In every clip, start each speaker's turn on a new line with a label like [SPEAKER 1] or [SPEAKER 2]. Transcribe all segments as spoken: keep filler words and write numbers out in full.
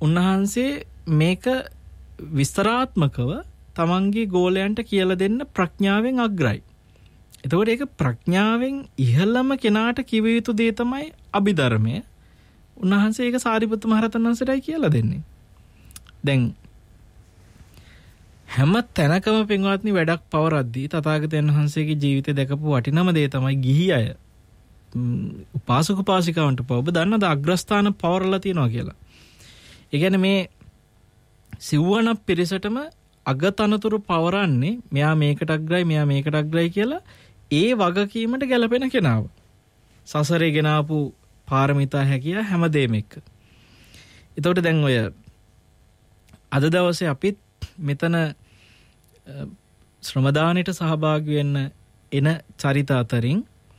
[SPEAKER 1] උන්වහන්සේ මේක විස්තරාත්මකව තමන්ගේ ගෝලයන්ට කියලා දෙන්න ප්‍රඥාවෙන් අග්‍රයි. එතකොට ඒක ප්‍රඥාවෙන් ඉහළම කෙනාට කිව යුතු දේ තමයි අභිධර්මය. උන්වහන්සේ ඒක සාරිපුත්ත මහ රහතන් වහන්සේටයි කියලා දෙන්නේ. දැන් හැම තැනකම පින්වත්නි වැඩක් පවරද්දී තථාගතයන් වහන්සේගේ ජීවිතය දැකපු වටිනම දේ තමයි ගිහි අය උපාසක උපාසිකාවන්ට පව ඔබ දන්නවද අග්‍රස්ථාන පවරලා තියනවා කියලා. ඒ කියන්නේ මේ සිව්වන පිරිසටම අගතනතුරු පවරන්නේ මෙයා මේකට අග්‍රයි මෙයා මේකට අග්‍රයි කියලා ඒ වගකීමට ගැලපෙන කෙනාව. සසරේ ගෙනාපු පාරමිතා හැකිය හැමදේම එක්ක. එතකොට දැන් ඔය අද දවසේ අපිත් මෙතන ශ්‍රමදානෙට සහභාගී වෙන්න එන චරිත අතරින්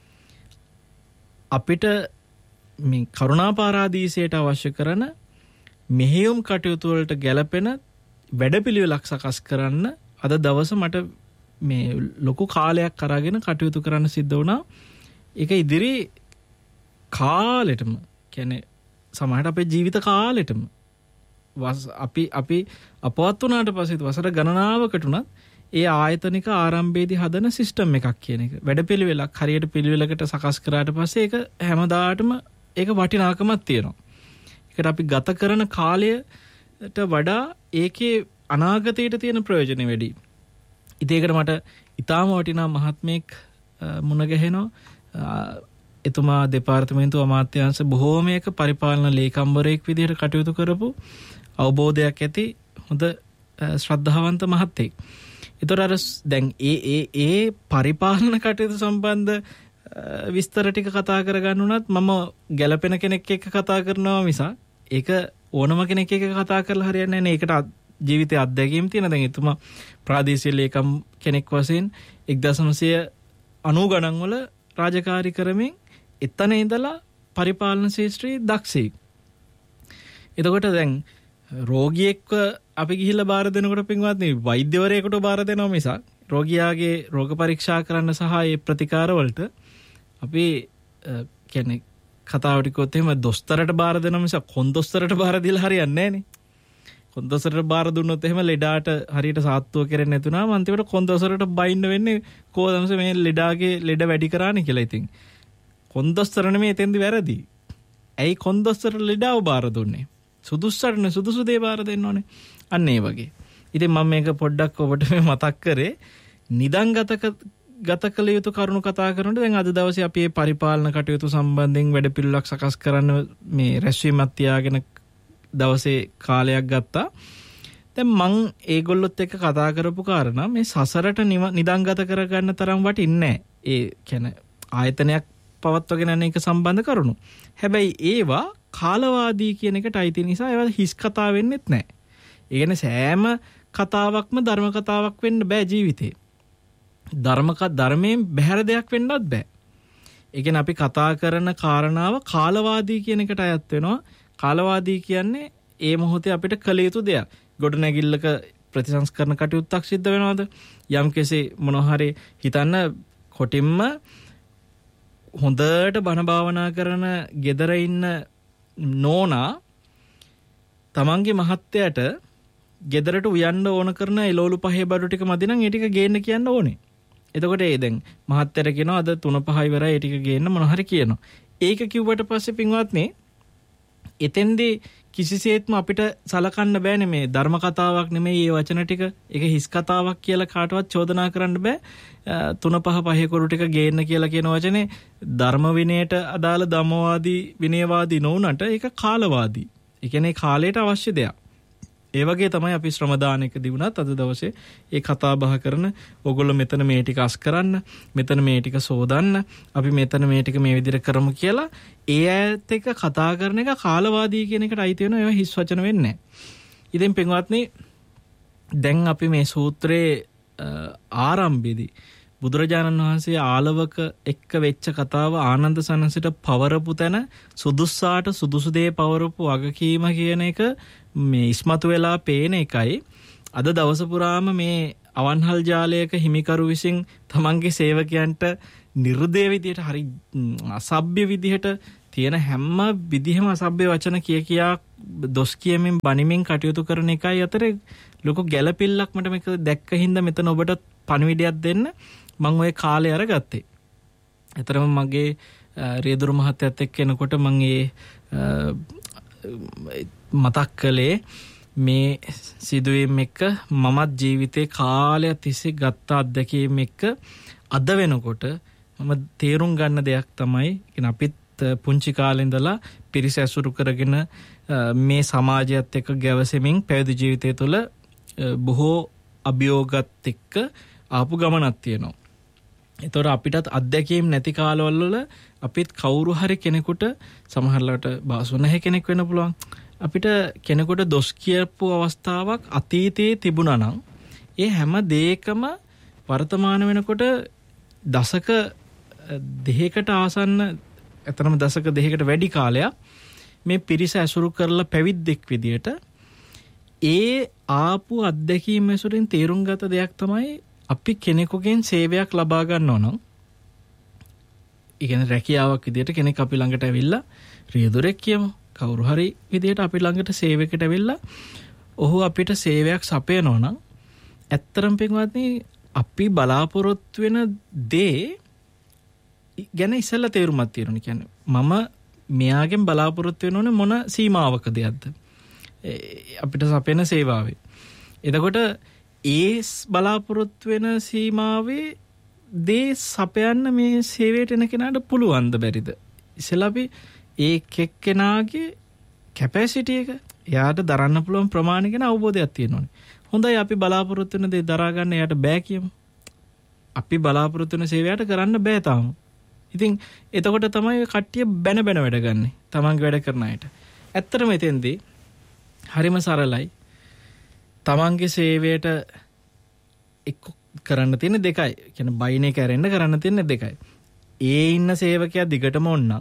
[SPEAKER 1] අපිට මේ කරුණාපාරාදීසයට අවශ්‍ය කරන මෙහෙයුම් කටයුතු වලට ගැලපෙන වැඩපිළිවෙලක් සකස් කරන්න අද දවස මට මේ ලොකු කාලයක් අරගෙන කටයුතු කරන්න සිද්ධ වුණා. ඒක ඉදිරි කාලෙටම කියන්නේ සමහරට අපේ ජීවිත කාලෙටම අපි අපි අපවත් වුණාට පස්සේ වසර ගණනාවකට උනත් ඒ ආයතනික ආරම්භයේදී හදන සිස්ටම් එකක් කියන එක වැඩපිළිවෙලක් හරියට පිළිවෙලකට සකස් කරාට පස්සේ ඒක හැමදාටම ඒක වටිනාකමක් තියෙනවා. ඒකට අපි ගත කරන කාලයට වඩා ඒකේ අනාගතයට තියෙන ප්‍රයෝජනෙ වැඩි. ඉතින් ඒකට මට ඊටාම වටිනා මහත්මයෙක් මුණ ගැහෙනවා. එතුමා දෙපාර්තමේන්තුව අමාත්‍යාංශ බොහෝමයක පරිපාලන ලේකම්වරයෙක් විදිහට කටයුතු කරපු අවබෝධයක් ඇති හොඳ ශ්‍රද්ධාවන්ත මහත්තයෙක්. ඒතර අර දැන් ඒ ඒ ඒ පරිපාලන කටයුතු සම්බන්ධ විස්තර ටික කතා කරගන්න උනත් මම ගැළපෙන කෙනෙක් එක්ක කතා කරනවා මිසක් ඒක ඕනම කෙනෙක් එක්ක කතා කරලා හරියන්නේ නැහැ නේ. ඒකට ජීවිතයේ අත්දැකීම් තියෙන. දැන් එතුමා ප්‍රාදේශීය ලේකම් කෙනෙක් වශයෙන් එක්දාස් නවසිය අනූ ගණන් වල රාජකාරී කරමින් එතන ඉඳලා පරිපාලන ශාස්ත්‍රයේ දක්ෂයෙක්. එතකොට දැන් රෝගියෙක්ව අපි ගිහිල්ලා බාර දෙනකොට පින්වත්නි වෛද්‍යවරයෙකුට බාර දෙනවා මිසක් රෝගියාගේ රෝග පරීක්ෂා කරන්න සහ ඒ ප්‍රතිකාර වලට අපි කියන්නේ කතාවට කිව්වොත් එහෙම දොස්තරට බාර දෙනවා මිසක් කොන්දොස්තරට බාර දීලා හරියන්නේ නැහැ නේ. කොන්දොස්තරට බාර දුන්නොත් එහෙම ලෙඩාට හරියට සාත්තුව කරන්නේ නැතුණාම අන්තිමට කොන්දොස්තරට බයින්න වෙන්නේ කොහොමද මේ ලෙඩාගේ ලෙඩ වැඩි කරානේ කියලා. ඉතින් කොන්දොස්තර නෙමෙයි එතෙන්දි වැරදි. ඇයි කොන්දොස්තර ලෙඩාව බාර දුන්නේ? සුදුස්සටනේ සුදුසු දේ බාර දෙන්න ඕනේ. අන්න ඒ වගේ. ඉතින් මම මේක පොඩ්ඩක් ඔබට මේ මතක් කරේ නිදන්ගතක ගත කළ යුතු කරුණු කතා කරනකොට දැන් අද දවසේ අපි මේ පරිපාලන කටයුතු සම්බන්ධයෙන් වැඩපිළිවෙලක් සකස් කරන්න මේ රැස්වීමක් තියාගෙන දවසේ කාලයක් ගත්තා. දැන් මං ඒගොල්ලොත් එක්ක කතා කරපු කාරණා මේ සසරට නිදන්ගත කරගන්න තරම් වටින්නේ නැහැ. ඒ කියන්නේ ආයතනයක් පවත්වගෙන යන එක සම්බන්ධ කරුණු. හැබැයි ඒවා කාලවාදී කියන එකට අයිති නිසා ඒවා හිස් කතා වෙන්නෙත් නැහැ. ඒ කියන්නේ සෑම කතාවක්ම ධර්ම කතාවක් වෙන්න බෑ ජීවිතේ. ධර්මක ධර්මයෙන් බැහැර දෙයක් වෙන්නත් බෑ. ඒ කියන්නේ අපි කතා කරන කාරණාව කාලවාදී කියන එකට අයත් වෙනවා. කාලවාදී කියන්නේ ඒ මොහොතේ අපිට කළ යුතු දෙයක්. ගොඩනැගිල්ලක ප්‍රතිසංස්කරණ කටයුත්තක් සිද්ධ වෙනවද? යම් කෙසේ මොනවා හරි හිතන්න කොටින්ම හොඳට බණ භාවනා කරන gedara ඉන්න නෝනා තමන්ගේ මහත්තයාට ගෙදරට උයන්න ඕන කරන එළවලු පහේ බඩු ටික මදි නම් ඒ ටික ගේන්න කියන්න ඕනේ. එතකොට ඒ දැන් මහත්තයාට කියනවා අද තුන පහ ඉවරයි ඒ ටික ගේන්න මොන හරි කියනවා. ඒක කිව්වට පස්සේ පින්වත්නි එතෙන්දී කිසිසේත්ම අපිට සලකන්න බෑනේ මේ ධර්ම කතාවක් නෙමෙයි මේ වචන ටික. ඒක හිස් කතාවක් කියලා කාටවත් චෝදනා කරන්න බෑ. තුන පහ පහේ කොරු ටික ගේන්න කියලා කියන වචනේ ධර්ම විනයට අදාළ ධම්මවාදී විනයවාදී නොවුනට ඒක කාලවාදී. ඒ කියන්නේ කාලයට අවශ්‍ය දෙයක්. ඒ වගේ තමයි අපි ශ්‍රම දානකදී වුණත් අද දවසේ ඒ කතා බහ කරන ඕගොල්ලෝ මෙතන මේ ටික අස් කරන්න, මෙතන මේ ටික සෝදන්න, අපි මෙතන මේ ටික මේ විදිහට කරමු කියලා ඒ ඇත්ත එක කතා කරන එක කාලවාදී කියන එකට අයිති වෙනවා. ඒවා හිස් වචන වෙන්නේ නැහැ. ඉතින් පින්වත්නි දැන් අපි මේ සූත්‍රයේ ආරම්භයේදී බුදුරජාණන් වහන්සේ ආලවක එක්ක වෙච්ච කතාව ආනන්ද සනසිට පවරපු තැන සුදුස්සාට සුදුසු දේ පවරපු වගකීම කියන එක මේ ඉස්මතු වෙලා පේන එකයි අද දවස පුරාම මේ අවන්හල් ජාලයක හිමිකරු විසින් තමන්ගේ සේවකයන්ට නිර්දය විදිහට හරි අසභ්‍ය විදිහට තියෙන හැම විදිහම අසභ්‍ය වචන කිය කියා දොස් කියමින් බනිමින් කටයුතු කරන එකයි අතර ලොකු ගැළපිල්ලක් මට මේක දැක්ක හින්දා මෙතන ඔබට පණිවිඩයක් දෙන්න මම ওই කාලේ අරගත්තේ. ඒතරම මගේ රියදුරු මහත්තයත් එක්ක එනකොට මම ඒ මතක් කළේ මේ සිදුවීම් එක්ක මමත් ජීවිතේ කාලයක් තිස්සේ ගත්ත අත්දැකීම් එක්ක අද වෙනකොට මම තේරුම් ගන්න දෙයක් තමයි කියන අපිත් පුංචි කාලේ ඉඳලා පිරිස ඇසුරු කරගෙන මේ සමාජයත් එක්ක ගැවසෙමින් පැවිදි ජීවිතය තුළ බොහෝ අභියෝගات එක්ක ආපු ගමනක් තියෙනවා. ඒතකොට අපිටත් අත්දැකීම් නැති කාලවල වල අපිත් කවුරු හරි කෙනෙකුට සමහරවිට බාසු නැහැ කෙනෙක් වෙන්න පුළුවන්. අපිට කෙනෙකුට දොස් කියපු අවස්ථාවක් අතීතයේ තිබුණා නම් ඒ හැම දෙයකම වර්තමාන වෙනකොට දශක දෙකකට ආසන්න එතරම් දශක දෙකකට වැඩි කාලයක් මේ පිරිස ඇසුරු කරලා පැවිද්දෙක් විදියට ඒ ආපු අත්දැකීම් ඇසුරින් තේරුම් ගත දෙයක් තමයි අපි කෙනෙකුගෙන් සේවයක් ලබා ගන්නවා නම් ඒ කියන්නේ රැකියාවක් විදියට කෙනෙක් අපි ළඟට ඇවිල්ලා රියදුරෙක් කියමු කවුරු හරි විදියට අපි ළඟට සේවයකට ඇවිල්ලා ඔහු අපිට සේවයක් සපයනවා නම් ඇත්තරම් පින්වත්නි අපි බලාපොරොත්තු වෙන දේ ගැන ඉස්සෙල්ලා තේරුමක් තියෙනවා. කියන්නේ මම මෙයාගෙන් බලාපොරොත්තු වෙනෝනේ මොන සීමාවකදයක්ද අපිට සපයන සේවාවේ. එතකොට ඒ බලාපොරොත්තු වෙන සීමාවේ දේ සපයන්න මේ සේවයට එන කෙනාට පුළුවන්ද බැරිද? ඉස්සෙල්ලා අපි ඒ කෙක්කෙනාගේ කැපැසිටි එක එයාට දරන්න පුළුවන් ප්‍රමාණය ගැන අවබෝධයක් තියෙන්න ඕනේ. හොඳයි අපි බලාපොරොත්තු වෙන දේ දරා ගන්න එයාට බෑ කියමු. අපි බලාපොරොත්තු වෙන සේවයට කරන්න බෑ තාම. ඉතින් එතකොට තමයි කට්ටිය බැන බැන වැඩ ගන්නෙ. තමන්ගේ වැඩ කරන අයට. ඇත්තටම එතෙන්දී හරිම සරලයි. තමන්ගේ සේවයට එක්ක කරන්න තියෙන දෙකයි. කියන්නේ බයිනේ කැරෙන්න කරන්න තියෙන දෙකයි. ඒ ඉන්න සේවකයා දිගටම ඕනනම්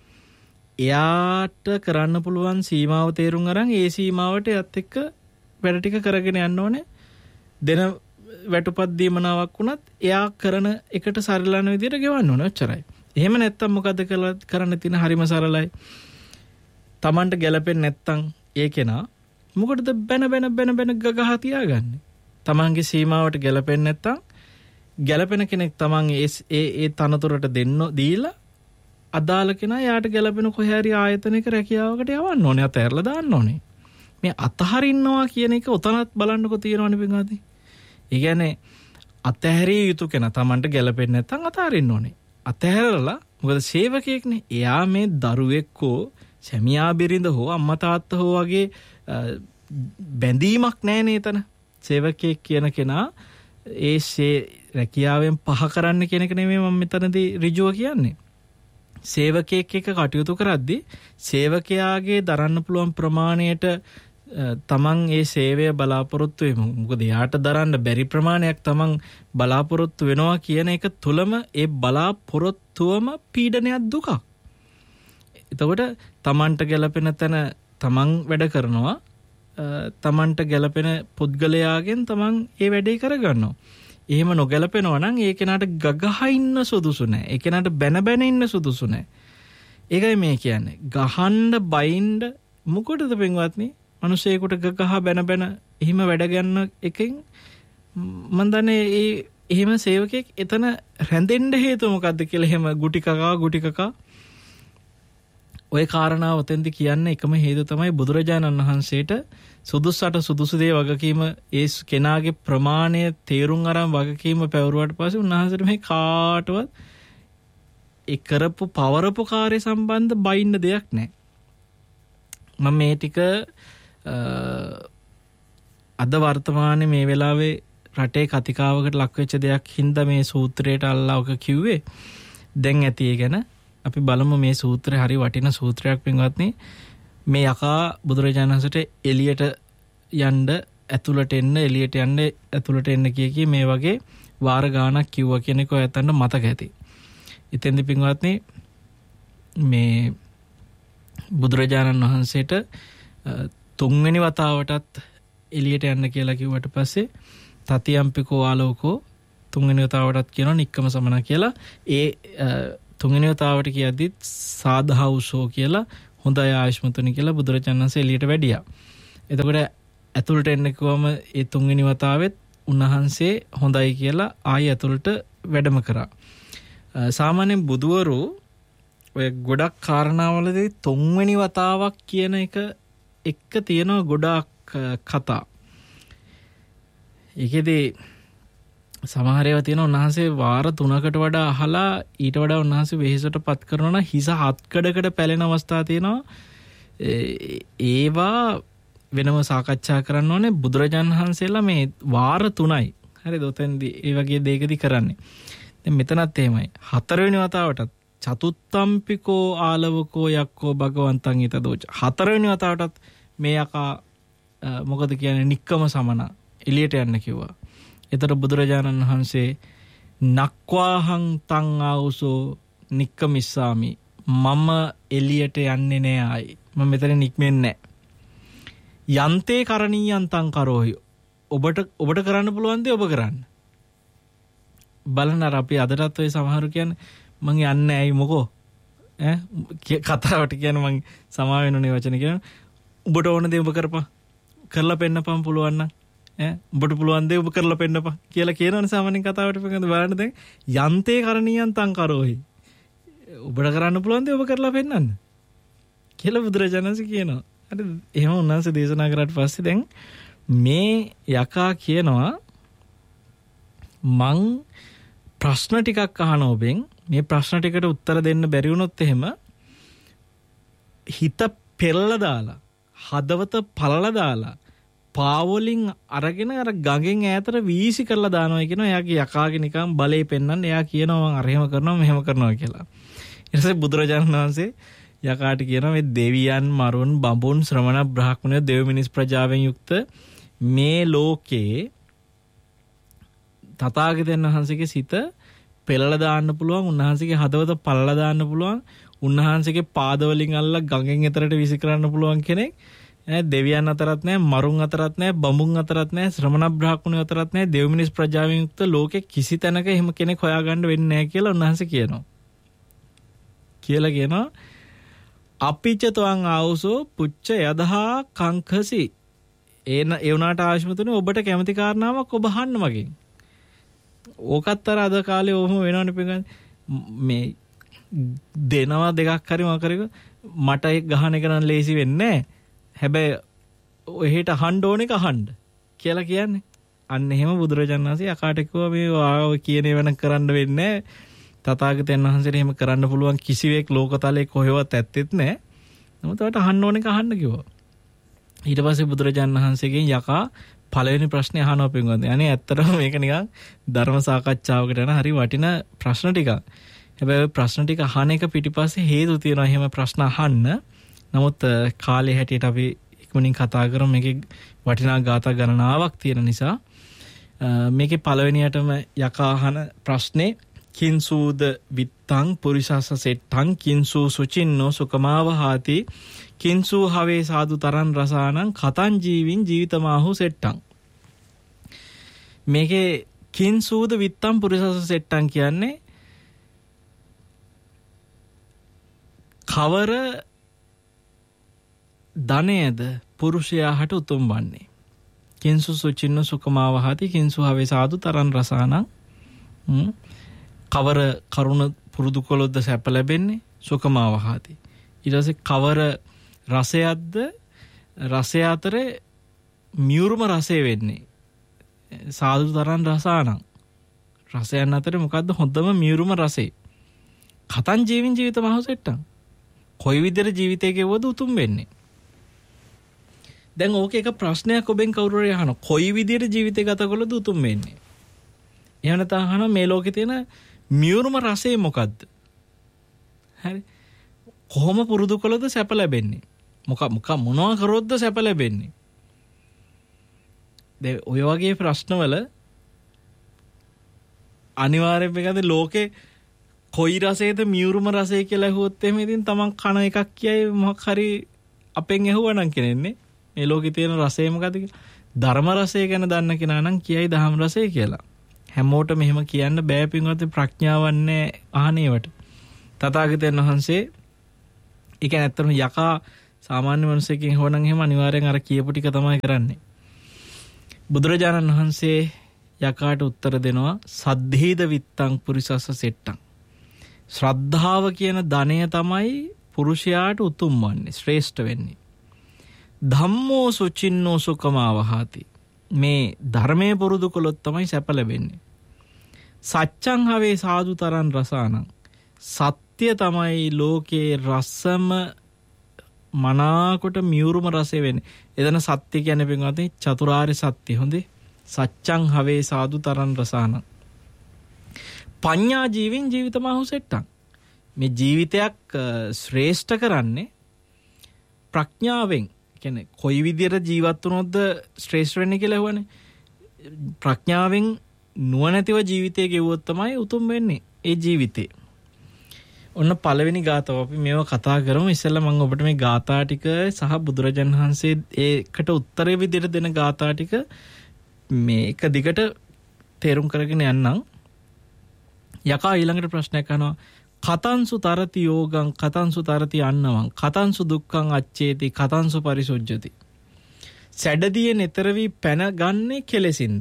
[SPEAKER 1] එයාට කරන්න පුළුවන් සීමාව තේරුම් අරන් ඒ සීමාවට යත් එක්ක වැඩ ටික කරගෙන යන්න ඕනේ. දෙන වැටුපත් දීමනාවක් වුණත් එයා කරන එකට සරලන විදිහට ගෙවන්න ඕනේ. ඔච්චරයි. එහෙම නැත්තම් මොකද කරන්න තියෙන හරිම සරලයි. Tamanට ගැලපෙන්නේ නැත්තම් ඒ කෙනා මොකටද බැන බැන බැන බැන ගගහ තියාගන්නේ? Tamanගේ සීමාවට ගැලපෙන්නේ නැත්තම් ගැලපෙන කෙනෙක් Taman ඒ ඒ තනතුරට දෙන්න දීලා අදාළ කෙනා යාට ගැලපෙන කොහේ හරි ආයතනයක රැකියාවකට යවන්න ඕනේ. අතහැරලා දාන්න ඕනේ. මේ අතහරින්නවා කියන එක උතනත් බලන්නකො තියෙනවනේ පින්වත්නි. ඒ කියන්නේ අතහැරිය යුතු කෙනා Tamanට ගැලපෙන්නේ නැත්තම් අතහරින්න ඕනේ. අතහැරලා මොකද සේවකයෙක්නේ. එයා මේ දරුවෙක් හෝ සැමියා බිරිඳ හෝ අම්මා තාත්තා හෝ වගේ බැඳීමක් නැහැ නේ එතන. සේවකයෙක් කියන කෙනා ඒ රැකියාවෙන් පහ කරන්න කියන එක නෙමෙයි මම මෙතනදී ඍජුව කියන්නේ. සේවකයෙක් එක්ක කටයුතු කරද්දී සේවකයාගේ දරන්න පුළුවන් ප්‍රමාණයට තමන් ඒ සේවය බලාපොරොත්තු වෙමු. මොකද යාට දරන්න බැරි ප්‍රමාණයක් තමන් බලාපොරොත්තු වෙනවා කියන එක තුලම ඒ බලාපොරොත්තුවම පීඩනයක් දුකක්. එතකොට තමන්ට ගැලපෙන තැන තමන් වැඩ කරනවා. තමන්ට ගැලපෙන පුද්ගලයාගෙන් තමන් ඒ වැඩේ කරගන්නවා. එහෙම නොගැලපෙනවා නම් ඒ කෙනාට ගගහ ඉන්න සුදුසු නැහැ. ඒ කෙනාට බැන බැන ඉන්න සුදුසු නැහැ. ඒකයි මේ කියන්නේ. ගහන්න බයින්න මොකටද පින්වත්නි? මිනිසෙකුට ගගහ බැන බැන එහෙම වැඩ ගන්න එකෙන් මන් දන්නේ ඒ එහෙම සේවකෙක් එතන රැඳෙන්න හේතුව මොකද්ද කියලා එහෙම ගුටි කකා ගුටි කකා ඔය කාරණාව උතෙන්දි කියන්නේ එකම හේතුව තමයි බුදුරජාණන් වහන්සේට සුදුසුට සුදුසු දේ වගකීම ඒ කෙනාගේ ප්‍රමාණය තේරුම් අරන් වගකීම පැවරුවාට පස්සේ උන්වහන්සේට මේ කාටවත් ඒ කරපු පවරපු කාර්ය සම්බන්ධ බයින්න දෙයක් නැහැ. මම මේ ටික අද වර්තමානයේ මේ වෙලාවේ රටේ කතිකාවකට ලක් වෙච්ච දෙයක් හින්දා මේ සූත්‍රයට අල්ලාවක කිව්වේ. දැන් ඇති ඒ ගැන අපි බලමු. මේ සූත්‍රය හරි වටින සූත්‍රයක් පින්වත්නි. මේ යකා බුදුරජාණන් වහන්සේට එළියට යන්න ඇතුළට එන්න එළියට යන්න ඇතුළට එන්න කිය කී මේ වගේ වාර ගාණක් කිව්වා කියන එක ඔයයන්ට මතක ඇති. ඉතින්දි පින්වත්නි මේ බුදුරජාණන් වහන්සේට තුන්වෙනි වතාවටත් එළියට යන්න කියලා කිව්වට පස්සේ තතියම්පිකෝ ආලෝකෝ තුන්වෙනි වතාවටත් කියනවා නික්කම සමන කියලා. ඒ තුන්වෙනි වතාවට කියද්දිත් සාධාවුසෝ කියලා හොඳයි ආයුෂ්මතුනි කියලා බුදුරජාණන් වහන්සේ එළියට වැඩියා. එතකොට ඇතුළට එන්න කිව්වම ඒ තුන්වෙනි වතාවෙත් උන්වහන්සේ හොඳයි කියලා ආයෙ ඇතුළට වැඩම කරා. සාමාන්‍යයෙන් බුදුවරු ඔය ගොඩක් කාරණාවලදී තුන්වෙනි වතාවක් කියන එක එක්ක තියෙන ගොඩක් කතා. ඒකෙදී සමහර ඒවා තියෙන උන්වහන්සේ වාර තුනකට වඩා අහලා ඊට වඩා උන්වහන්සේ වෙහෙසට පත් කරනවා නම් හිස හත්කඩකට පැලෙන අවස්ථා තියෙනවා. ඒවා වෙනම සාකච්ඡා කරන්න ඕනේ. බුදුරජාණන් වහන්සේලා මේ වාර තුනයි හරිද ඔතෙන්දී ඒ වගේ දෙයකදී කරන්නේ. දැන් මෙතනත් එහෙමයි. හතරවෙනි වතාවටත් චතුත්තම්පිකෝ ආලවකෝ යක්කෝ භගවන්තං ඊතදෝච. හතරවෙනි වතාවටත් මේ යකා මොකද කියන්නේ නික්කම සමන එළියට යන්න කිව්වා. එතකොට බුදුරජාණන් වහන්සේ නක්වාහං තං ආවුසෝ නික්කමිස්සාමි. මම එළියට යන්නේ නෑ ආයි. මම මෙතන නික්මෙන්නේ නෑ. යන්තේ කරණීයං තං කරෝහි. ඔබට ඔබට කරන්න පුළුවන් දේ ඔබ කරන්න. බලන්න අර අපි අදටත් ඔය සමහරු කියන්නේ මං යන්නේ ඇයි මොකෝ ඈ කතාවට කියන්නේ මං සමා වෙනුනේ වචන කියන ඔබට ඕන දේ ඔබ කරපන් කරලා පෙන්නපන් පුළුවන් නම් ඈ ඔබට පුළුවන් දේ ඔබ කරලා පෙන්නපන් කියලා කියනවනේ සාමාන්‍යයෙන් කතාවට පිටින් බලන්න දැන් යන්තේ කරණීයං තං කරෝහි. ඔබට කරන්න පුළුවන් දේ ඔබ කරලා පෙන්නන්න කියලා බුදුරජාණන්සේ කියනවා. හරි එහෙම උන්වහන්සේ දේශනා කරාට පස්සේ දැන් මේ යකා කියනවා මං ප්‍රශ්න ටිකක් අහන ඔබෙන් මේ ප්‍රශ්න ටිකට උත්තර දෙන්න බැරි වුණොත් එහෙම හිත පෙරලා දාලා හදවත පළලා දාලා පාවලින් අරගෙන අර ගඟෙන් ඈතට වීසි කරලා දානවා කියනවා. එයාගේ යකාගේ නිකන් බලේ පෙන්නන්න. එයා කියනවා මං අර එහෙම කරනවා මෙහෙම කරනවා කියලා. ඊට පස්සේ බුදුරජාණන් වහන්සේ යකාට කියනවා මේ දෙවියන් මරුන් බඹුන් ශ්‍රමණ බ්‍රාහ්මණය දෙව් මිනිස් ප්‍රජාවෙන් යුක්ත මේ ලෝකේ තථාගතයන් වහන්සේගේ සිත පෙළලා දාන්න පුළුවන්. උන්වහන්සේගේ හදවත පළලා දාන්න පුළුවන්. උන්වහන්සේගේ පාදවලින් අල්ලලා ගඟෙන් එතරට විසි කරන්න පුළුවන් කෙනෙක් ඈ දෙවියන් අතරත් නැහැ, මරුන් අතරත් නැහැ, බඹුන් අතරත් නැහැ, ශ්‍රමණ බ්‍රාහ්මණයෝ අතරත් නැහැ, දෙව් මිනිස් ප්‍රජාවෙන් යුක්ත ලෝකේ කිසි තැනක එහෙම කෙනෙක් හොයාගන්න වෙන්නේ නැහැ කියලා උන්වහන්සේ කියනවා. කියලා කියනවා අපිච්ච තවං ආවුසෝ පුච්ච යදහා කංකසි. එන ඒ උනාට ආශ්මතුනේ ඔබට කැමති කාරණාවක් ඔබ අහන්න මගෙන්. ඕකත් අර අද කාලේ ඔහොම වෙනවනේ පිටින් මේ දෙනවා දෙකක් හරි මොකක් හරි මට ඒක ගහන එක නම් ලේසි වෙන්නේ නැහැ. හැබැයි ඔහෙට අහන්න ඕන එක අහන්න කියලා කියන්නේ. අන්න එහෙම බුදුරජාණන් වහන්සේ යකාට කිව්වා මේ ඔය කියන ඒවා නම් කරන්න වෙන්නේ නැහැ. තථාගතයන් වහන්සේට එහෙම කරන්න පුළුවන් කිසිවෙක් ලෝකතලයේ කොහෙවත් ඇත්තෙත් නැහැ. නමුත් ඔයාලට අහන්න ඕන එක අහන්න කිව්වා. ඊට පස්සේ බුදුරජාණන් වහන්සේගෙන් යකා පළවෙනි ප්‍රශ්නේ අහනවා පින්වත්නි. අනේ ඇත්තටම මේක නිකන් ධර්ම සාකච්ඡාවකට යන හරි වටින ප්‍රශ්න ටිකක්. හැබැයි ප්‍රශ්න ටික අහන එක පිටිපස්සේ හේතු තියෙනවා එහෙම ප්‍රශ්න අහන්න. නමුත් කාලේ හැටියට අපි ඉක්මනින් කතා කරමු. මේකේ වටිනා ගාථා ගණනාවක් තියෙන නිසා මේකේ පළවෙනියටම යකා අහන ප්‍රශ්නේ කිංසූද විත්තං පුරිසස්ස සෙට්ටං කිංසූ සුචින්නෝ සුකමාවහාති කිංසූ හවේ සාදු තරන් රසානං කතං ජීවින් ජීවිතමාහු සෙට්ටං. මේකේ කිංසූද විත්තං පුරිසස්ස සෙට්ටං කියන්නේ කවර ධනයද පුරුෂයාට උතුම් වන්නේ. කිංසු සුචින්නෝ සුකමාවහාති කිංසු හවේ සාදු තරන් රසානං කවර කරුණ පුරුදු කළොත්ද සැප ලැබෙන්නේ සුකමාවහාති. ඊට පස්සේ කවර රසයක්ද රසය අතරේ මියුරුම රසය වෙන්නේ සාදු තරන් රසානං. රසයන් අතරේ මොකද්ද හොඳම මියුරුම රසය. කතං ජීවින් ජීවිතමහු සෙට්ටං. කොයි විදිහට ජීවිතේ ගෙවුවද උතුම් වෙන්නේ. දැන් ඕකේ එක ප්‍රශ්නයක් ඔබෙන් කවුරු හරි අහනවා. කොයි විදිහට ජීවිතේ ගත කළොත් උතුම් වෙන්නේ. එහෙම නැත්නම් අහනවා මේ ලෝකේ තියෙන මියුරුම රසය මොකද්ද? හරි. කොහොම පුරුදු කළොත්ද සැප ලැබෙන්නේ? මොක මොක මොනවා කරොත්ද සැප ලැබෙන්නේ? දැන් ඔය වගේ ප්‍රශ්නවල අනිවාර්යයෙන් මේකද ලෝකේ කොයි රසයේද මියුරුම රසය කියලා ඇහුවොත් එහෙම ඉතින් තමන් කන එකක් කියයි මොකක් හරි අපෙන් ඇහුවනම් කියන්නේ මේ ලෝකේ තියෙන රසය මොකද්ද කියලා. ධර්ම රසය ගැන දන්න කෙනා නම් කියයි දහම් රසය කියලා. හැමෝටම එහෙම කියන්න බෑ පින්වත් ප්‍රඥාවක් නැහැ අහනේවට. තථාගතයන් වහන්සේ ඒ කියන්නේ ඇත්තටම යකා සාමාන්‍ය මිනිසෙකින් හොනන් එහෙම අනිවාර්යෙන් අර කියපු ටික තමයි කරන්නේ. බුදුරජාණන් වහන්සේ යකාට උත්තර දෙනවා සද්ධීද විත්තං පුරිසස්ස සෙට්ටං. ශ්‍රද්ධාව කියන ධනය තමයි පුරුෂයාට උතුම් වන්නේ, ශ්‍රේෂ්ඨ වෙන්නේ. ධම්මෝ සුචින්නෝ සුඛමාවහාති. මේ ධර්මයේ පුරුදු කළොත් තමයි සැප ලැබෙන්නේ. සච්ඡං හවේ සාදුතරං රසානං. සත්‍ය තමයි ලෝකේ රසම මනාකොට මියුරුම රසය වෙන්නේ. එතන සත්‍ය කියන්නේ පින්වත්නි චතුරාර්ය සත්‍ය. හොඳේ. සච්ඡං හවේ සාදුතරං රසානං. පඤ්ඤා ජීවින් ජීවිතමහු සෙට්ටං. මේ ජීවිතයක් ශ්‍රේෂ්ඨ කරන්නේ ප්‍රඥාවෙන්. කියන්නේ කොයි විදියට ජීවත් වුණොත්ද ශ්‍රේෂ්ඨ වෙන්නේ කියලා හොවනේ. ප්‍රඥාවෙන් නුවණැතිව ජීවිතය ගෙවුවොත් තමයි උතුම් වෙන්නේ ඒ ජීවිතේ. ඔන්න පළවෙනි ගාතාව අපි මේව කතා කරමු. ඉස්සෙල්ලා මම ඔබට මේ ගාථා ටික සහ බුදුරජාණන් වහන්සේ ඒකට උත්තරේ විදියට දෙන ගාථා ටික මේ එක දිගට තේරුම් කරගෙන යන්නම්. යකා ඊළඟට ප්‍රශ්නයක් අහනවා. කතංසු තරති යෝගං කතංසු තරති අන්නවං කතංසු දුක්ඛං අච්චේති කතංසු පරිසුජ්ජති. සැඩදියේ නතර වී පැන ගන්නේ කෙලෙසින්ද?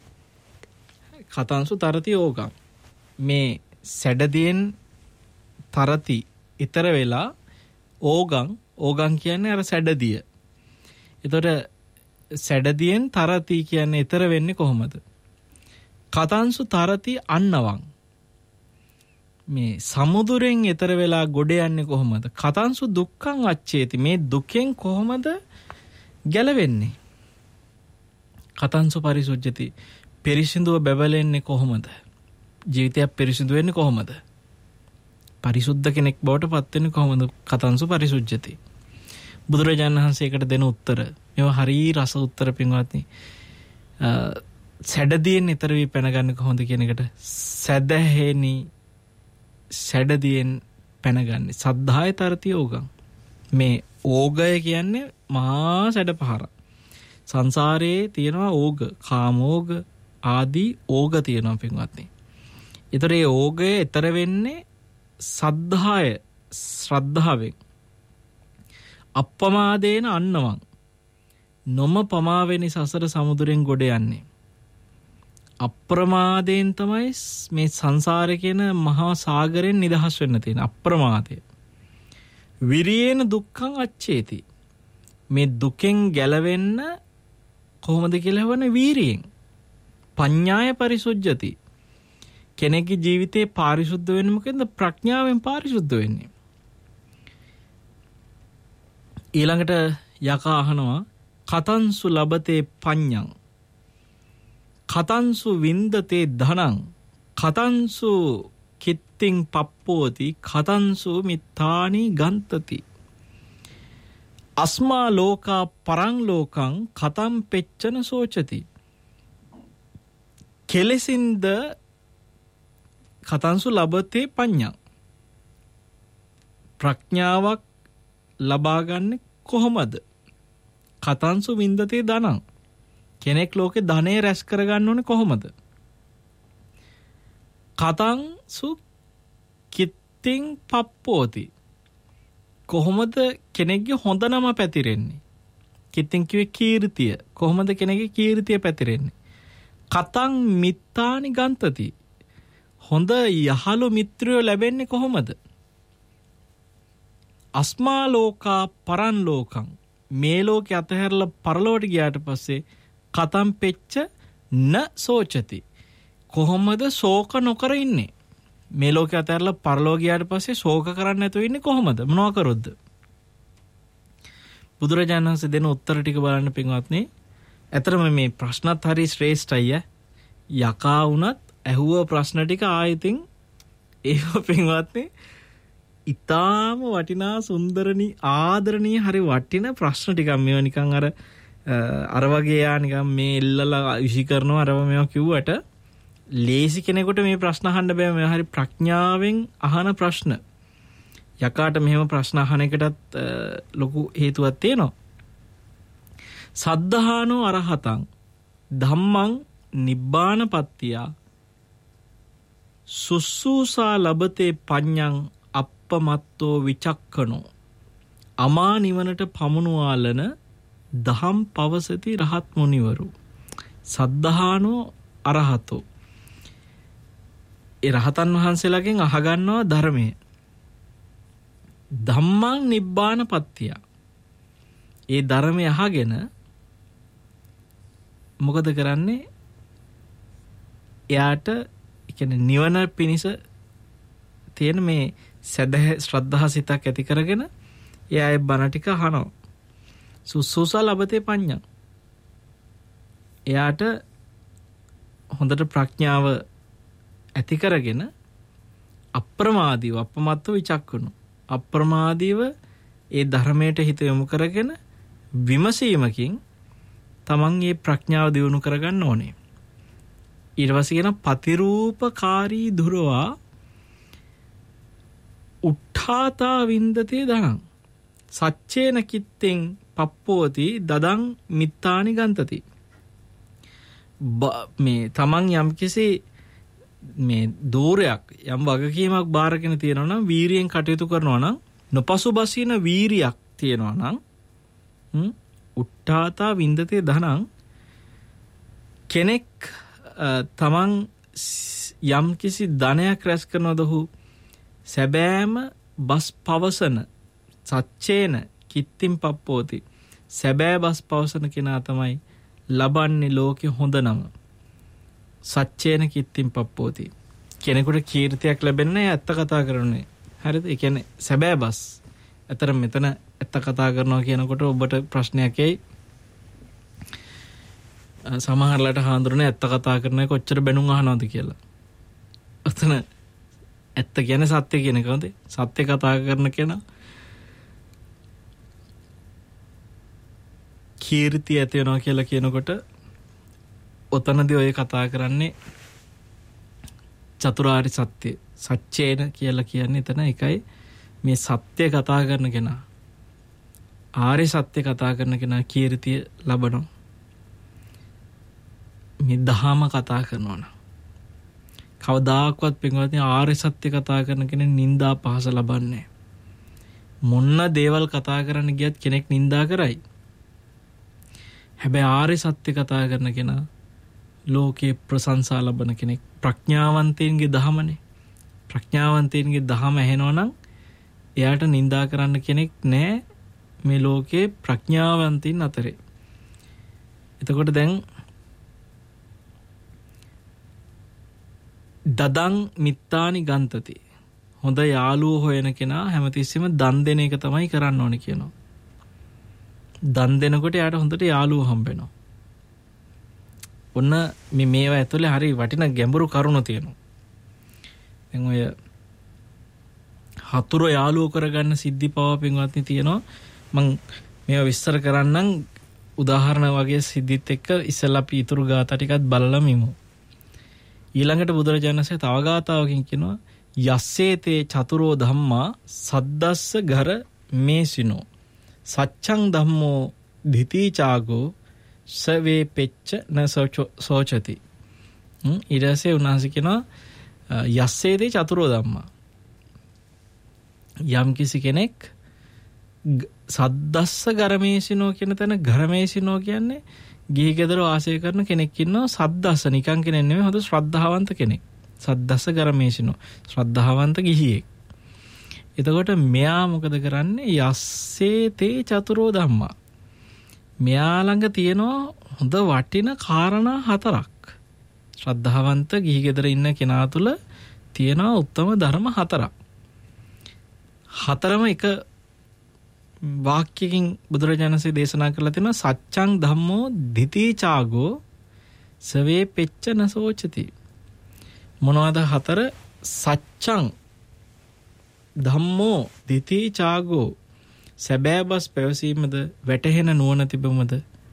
[SPEAKER 1] කතංසු තරති යෝගං. මේ සැඩදියෙන් තරති ඊතර වෙලා ඕගං ඕගං කියන්නේ අර සැඩදිය. එතකොට සැඩදියෙන් තරති කියන්නේ ඊතර වෙන්නේ කොහොමද? කතංසු තරති අන්නවං. මේ සමුදුරෙන් ඊතර වෙලා ගොඩ යන්නේ කොහොමද? කතංසු දුක්ඛං අච්චේති. මේ දුකෙන් කොහොමද ගැලවෙන්නේ? කතංසු පරිසුජ්ජති. පිරිසිදුව බැබලෙන්නේ කොහොමද? ජීවිතයක් පිරිසිදු වෙන්නේ කොහොමද? පරිසුද්ධ කෙනෙක් බවට පත් වෙන්නේ කොහොමද? කතංසු පරිසුජ්ජති. බුදුරජාණන් වහන්සේ ඒකට දෙන උත්තර මේවා හරිය රස උත්තර පින්වත්නි. සැඩදියෙන් ඊතර වී පැනගන්නේ කොහොමද කියන එකට සැදැහෙනි සැඩදියෙන් පැනගන්නේ සද්ධාය තරති ඕගං. මේ ඕගය කියන්නේ මහා සැඩ පහර. සංසාරයේ තියෙනවා ඕග, කාමෝග ආදී ඕග තියෙනවා පින්වත්නි. ඒතර ඒ ඕගය ඊතර වෙන්නේ සද්ධාය ශ්‍රද්ධාවෙන්. අප්පමාදේන අන්නවං. නොම පමාවෙනි සසර සමුදුරෙන් ගොඩ යන්නේ. අප්‍රමාදයෙන් තමයි මේ සංසාරේ කියන මහා සාගරයෙන් නිදහස් වෙන්න තියෙන අප්‍රමාදය. විරියේන දුක්ඛං අච්චේති. මේ දුකෙන් ගැලවෙන්න කොහොමද කියලා හවන වීරියෙන්. පඤ්ඤාය පරිසුජ්ජති. කෙනෙක්ගේ ජීවිතේ පාරිශුද්ධ වෙන්නේ මොකෙන්ද? ප්‍රඥාවෙන් පාරිශුද්ධ වෙන්නේ. ඊළඟට යකා අහනවා කතංසු ලබතේ පඤ්ඤං කතංසු වින්දතේ ධනං කතංසු කිත්තිං පප්පෝති කතංසු මිත්තානි ගන්තති. අස්මා ලෝකා පරං ලෝකං කතම් පෙච්චන සෝචති. කෙලෙසින්ද කතංසු ලබතේ පඤ්ඤං. ප්‍රඥාවක් ලබා ගන්න කොහොමද? කතංසු වින්දතේ ධනං. කෙනෙක් ලෝකේ ධනෙ රැස් කරගන්න ඕනේ කොහොමද? කතංසු කිත්තිං පප්පෝති. කොහොමද කෙනෙක්ගේ හොඳ නම පැතිරෙන්නේ? කිත්තිං කිව්වේ කීර්තිය. කොහොමද කෙනෙක්ගේ කීර්තිය පැතිරෙන්නේ? කතං මිත්තානි ගන්තති. හොඳ යහළු මිත්‍රයෝ ලැබෙන්නේ කොහොමද? අස්මා ලෝකා පරන් ලෝකං. මේ ලෝකේ අතහැරලා පරලෝකට ගියාට පස්සේ කතම් පෙච්ච න සෝචති. කොහොමද ශෝක නොකර ඉන්නේ? මේ ලෝකේ අතහැරලා පරලෝක ගියාට පස්සේ ශෝක කරන්නේ නැතුව ඉන්නේ කොහොමද? මොනවා කරොත්ද? බුදුරජාණන් වහන්සේ දෙන උත්තර ටික බලන්න පින්වත්නි. ඇතරම මේ ප්‍රශ්නත් හරි ශ්‍රේෂ්ඨයි. යකා වුණත් ඇහුව ප්‍රශ්න ටික ආයෙතින් ඒව පින්වත්නි ඉතාම වටිනා සුන්දරණී ආදරණීය හරි වටින ප්‍රශ්න ටිකක්. මේවා නිකන් අර අර වගේ යා නිකන් මේ ඉල්ලලා විසි කරනවා අරව මේවා කිව්වට ලේසි කෙනෙකුට මේ ප්‍රශ්න අහන්න බෑ. මේ හරි ප්‍රඥාවෙන් අහන ප්‍රශ්න. යකාට මෙහෙම ප්‍රශ්න අහන එකටත් ලොකු හේතුවක් තියෙනවා. සද්ධානෝ අරහතං ධම්මං නිබ්බානපත්තිය සුස්සූසා ලබතේ පඤ්ඤං අප අප්පමත්තෝ විචක්කනෝ අමා නිවනට පමුණුවාලන දහම් පවසති රහත් මුනිවරු සද්ධානෝ අරහතෝ. ඒ රහතන් වහන්සේලාගෙන් අහගන්නවා ධර්මය. ධම්මං නිබ්බාන පත්තිය. ඒ ධර්මය අහගෙන මොකද කරන්නේ? එයාට කියන්නේ නිවන පිණිස තියෙන මේ සදහ ශ්‍රද්ධා සිතක් ඇති කරගෙන එයා ඒ බණ ටික අහනවා. සුසුසා ලබතේ පඤ්ඤා. එයාට හොඳට ප්‍රඥාව ඇති කරගෙන අප්‍රමාදීව අපමත්ව විචක්කනු. අප්‍රමාදීව ඒ ධර්මයට හිත යොමු කරගෙන විමසීමකින් තමන් මේ ප්‍රඥාව දියුණු කරගන්න ඕනේ. ඊට පස්සේ කියන පතිරූපකාරී දුරවා උට්ඨාතා වින්දතේ දනං සච්චේන කිත්තෙන් පප්පෝති දදං මිත්තානි ගන්තති. මේ තමන් යම්කිසි මේ දෝරයක් යම් වගකීමක් බාරගෙන තියෙනවා නම් වීරියෙන් කටයුතු කරනවා නම් නොපසුබසින වීරියක් තියෙනවා නම් උට්ඨාතා වින්දතේ දනං කෙනෙක් තමන් යම්කිසි ධනයක් රැස් කරනවද ඔහු සැබෑම බස් පවසන සච්චේන කිත්තිම් පප්පෝති සැබෑ බස් පවසන කෙනා තමයි ලබන්නේ ලෝකේ හොඳ නම. සච්චේන කිත්තිම් පප්පෝති. කෙනෙකුට කීර්තියක් ලැබෙන්නේ ඇත්ත කතා කරන්නේ. හරිද? ඒ කියන්නේ සැබෑ බස්. අතර මෙතන ඇත්ත කතා කරනවා කියනකොට ඔබට ප්‍රශ්නයක් එයි. සමහරලාට හාඳුරන්නේ ඇත්ත කතා කරන්නේ කොච්චර බැනුම් අහනවද කියලා. අතන ඇත්ත කියන්නේ සත්‍ය කියන එකද? සත්‍ය කතා කරන කෙනා කීර්තිය ඇති වෙනවා කියලා කියනකොට ඔතනදී ඔය කතා කරන්නේ චතුරාර්ය සත්‍ය. සත්‍යේන කියලා කියන්නේ එතන එකයි මේ සත්‍ය කතා කරන කෙනා. ආර්ය සත්‍ය කතා කරන කෙනා කීර්තිය ලබනවා. මේ දහම කතා කරනවා නම් කවදාකවත් පින්වත්නි ආර්ය සත්‍ය කතා කරන කෙනෙක් නිന്ദා පහස ලබන්නේ. මොන්න දේවල් කතා කරන්න ගියත් කෙනෙක් නිന്ദා කරයි. හැබැයි ආර්ය සත්‍ය කතා කරන කෙනා ලෝකේ ප්‍රශංසා ලබන කෙනෙක්. ප්‍රඥාවන්තයින්ගේ දහමනේ. ප්‍රඥාවන්තයින්ගේ දහම ඇහෙනවා නම් එයාට නිന്ദා කරන්න කෙනෙක් නැහැ මේ ලෝකේ ප්‍රඥාවන්තයින් අතරේ. එතකොට දැන් දදං මිත්තානි ගන්තති. හොඳ යාළුවෝ හොයන කෙනා හැමතිස්සෙම දන් දෙන එක තමයි කරන්න ඕනේ කියනවා. දන් දෙනකොට යාට හොඳට යාළුවෝ හම්බ වෙනවා. ඔන්න මේ මේවා ඇතුලේ හරි වටිනා ගැඹුරු කරුණු තියෙනවා. දැන් ඔය හතුරු යාළුවෝ කරගන්න සිද්ධි පවා පින්වත්නි තියෙනවා. මම මේවා විස්තර කරන්නම් උදාහරණ වගේ සිද්ධිත් එක්ක ඉස්සෙල්ලා අපි ඊතුරු ගාථා ටිකත් බලලා මිමු. ඊළඟට බුදුරජාණන් වහන්සේ තව ගාථාවකින් කියනවා යස්සේතේ චතුරෝ ධම්මා සද්දස්ස ගර මේසිනෝ සච්ඡං ධම්මෝ ධිතිචාගෝ සවේ පෙච්ච න සෝචති. ඊටසේ උන්වහන්සේ කියනවා යස්සේතේ චතුරෝ ධම්මා යම් කිසි කෙනෙක් සද්දස්ස ගරමේසිනෝ කියන තැන ගරමේසිනෝ කියන්නේ ගිහි ගෙදර වාසය කරන කෙනෙක් ඉන්නවා. සද්දස්ස නිකන් කෙනෙක් නෙමෙයි හොඳ ශ්‍රද්ධාවන්ත කෙනෙක්. සද්දස්ස ගරමේසිනෝ ශ්‍රද්ධාවන්ත ගිහියෙක්. එතකොට මෙයා මොකද කරන්නේ? යස්සේ තේ චතුරෝ ධම්මා. මෙයා ළඟ තියෙනවා හොඳ වටින කාරණා හතරක්. ශ්‍රද්ධාවන්ත ගිහි ගෙදර ඉන්න කෙනා තුල තියෙනවා උත්තම ධර්ම හතරක්. හතරම එක වාක්‍යකින් බුදුරජාණන්සේ දේශනා කරලා තියෙනවා සච්ඡං ධම්මෝ ධිතිචාගෝ සවේ පෙච්ච නසෝචති. මොනවාද හතර? සච්ඡං ධම්මෝ ධිතිචාගෝ සැබෑබස් පැවසීමද වැටහෙන නුවණ තිබෙමද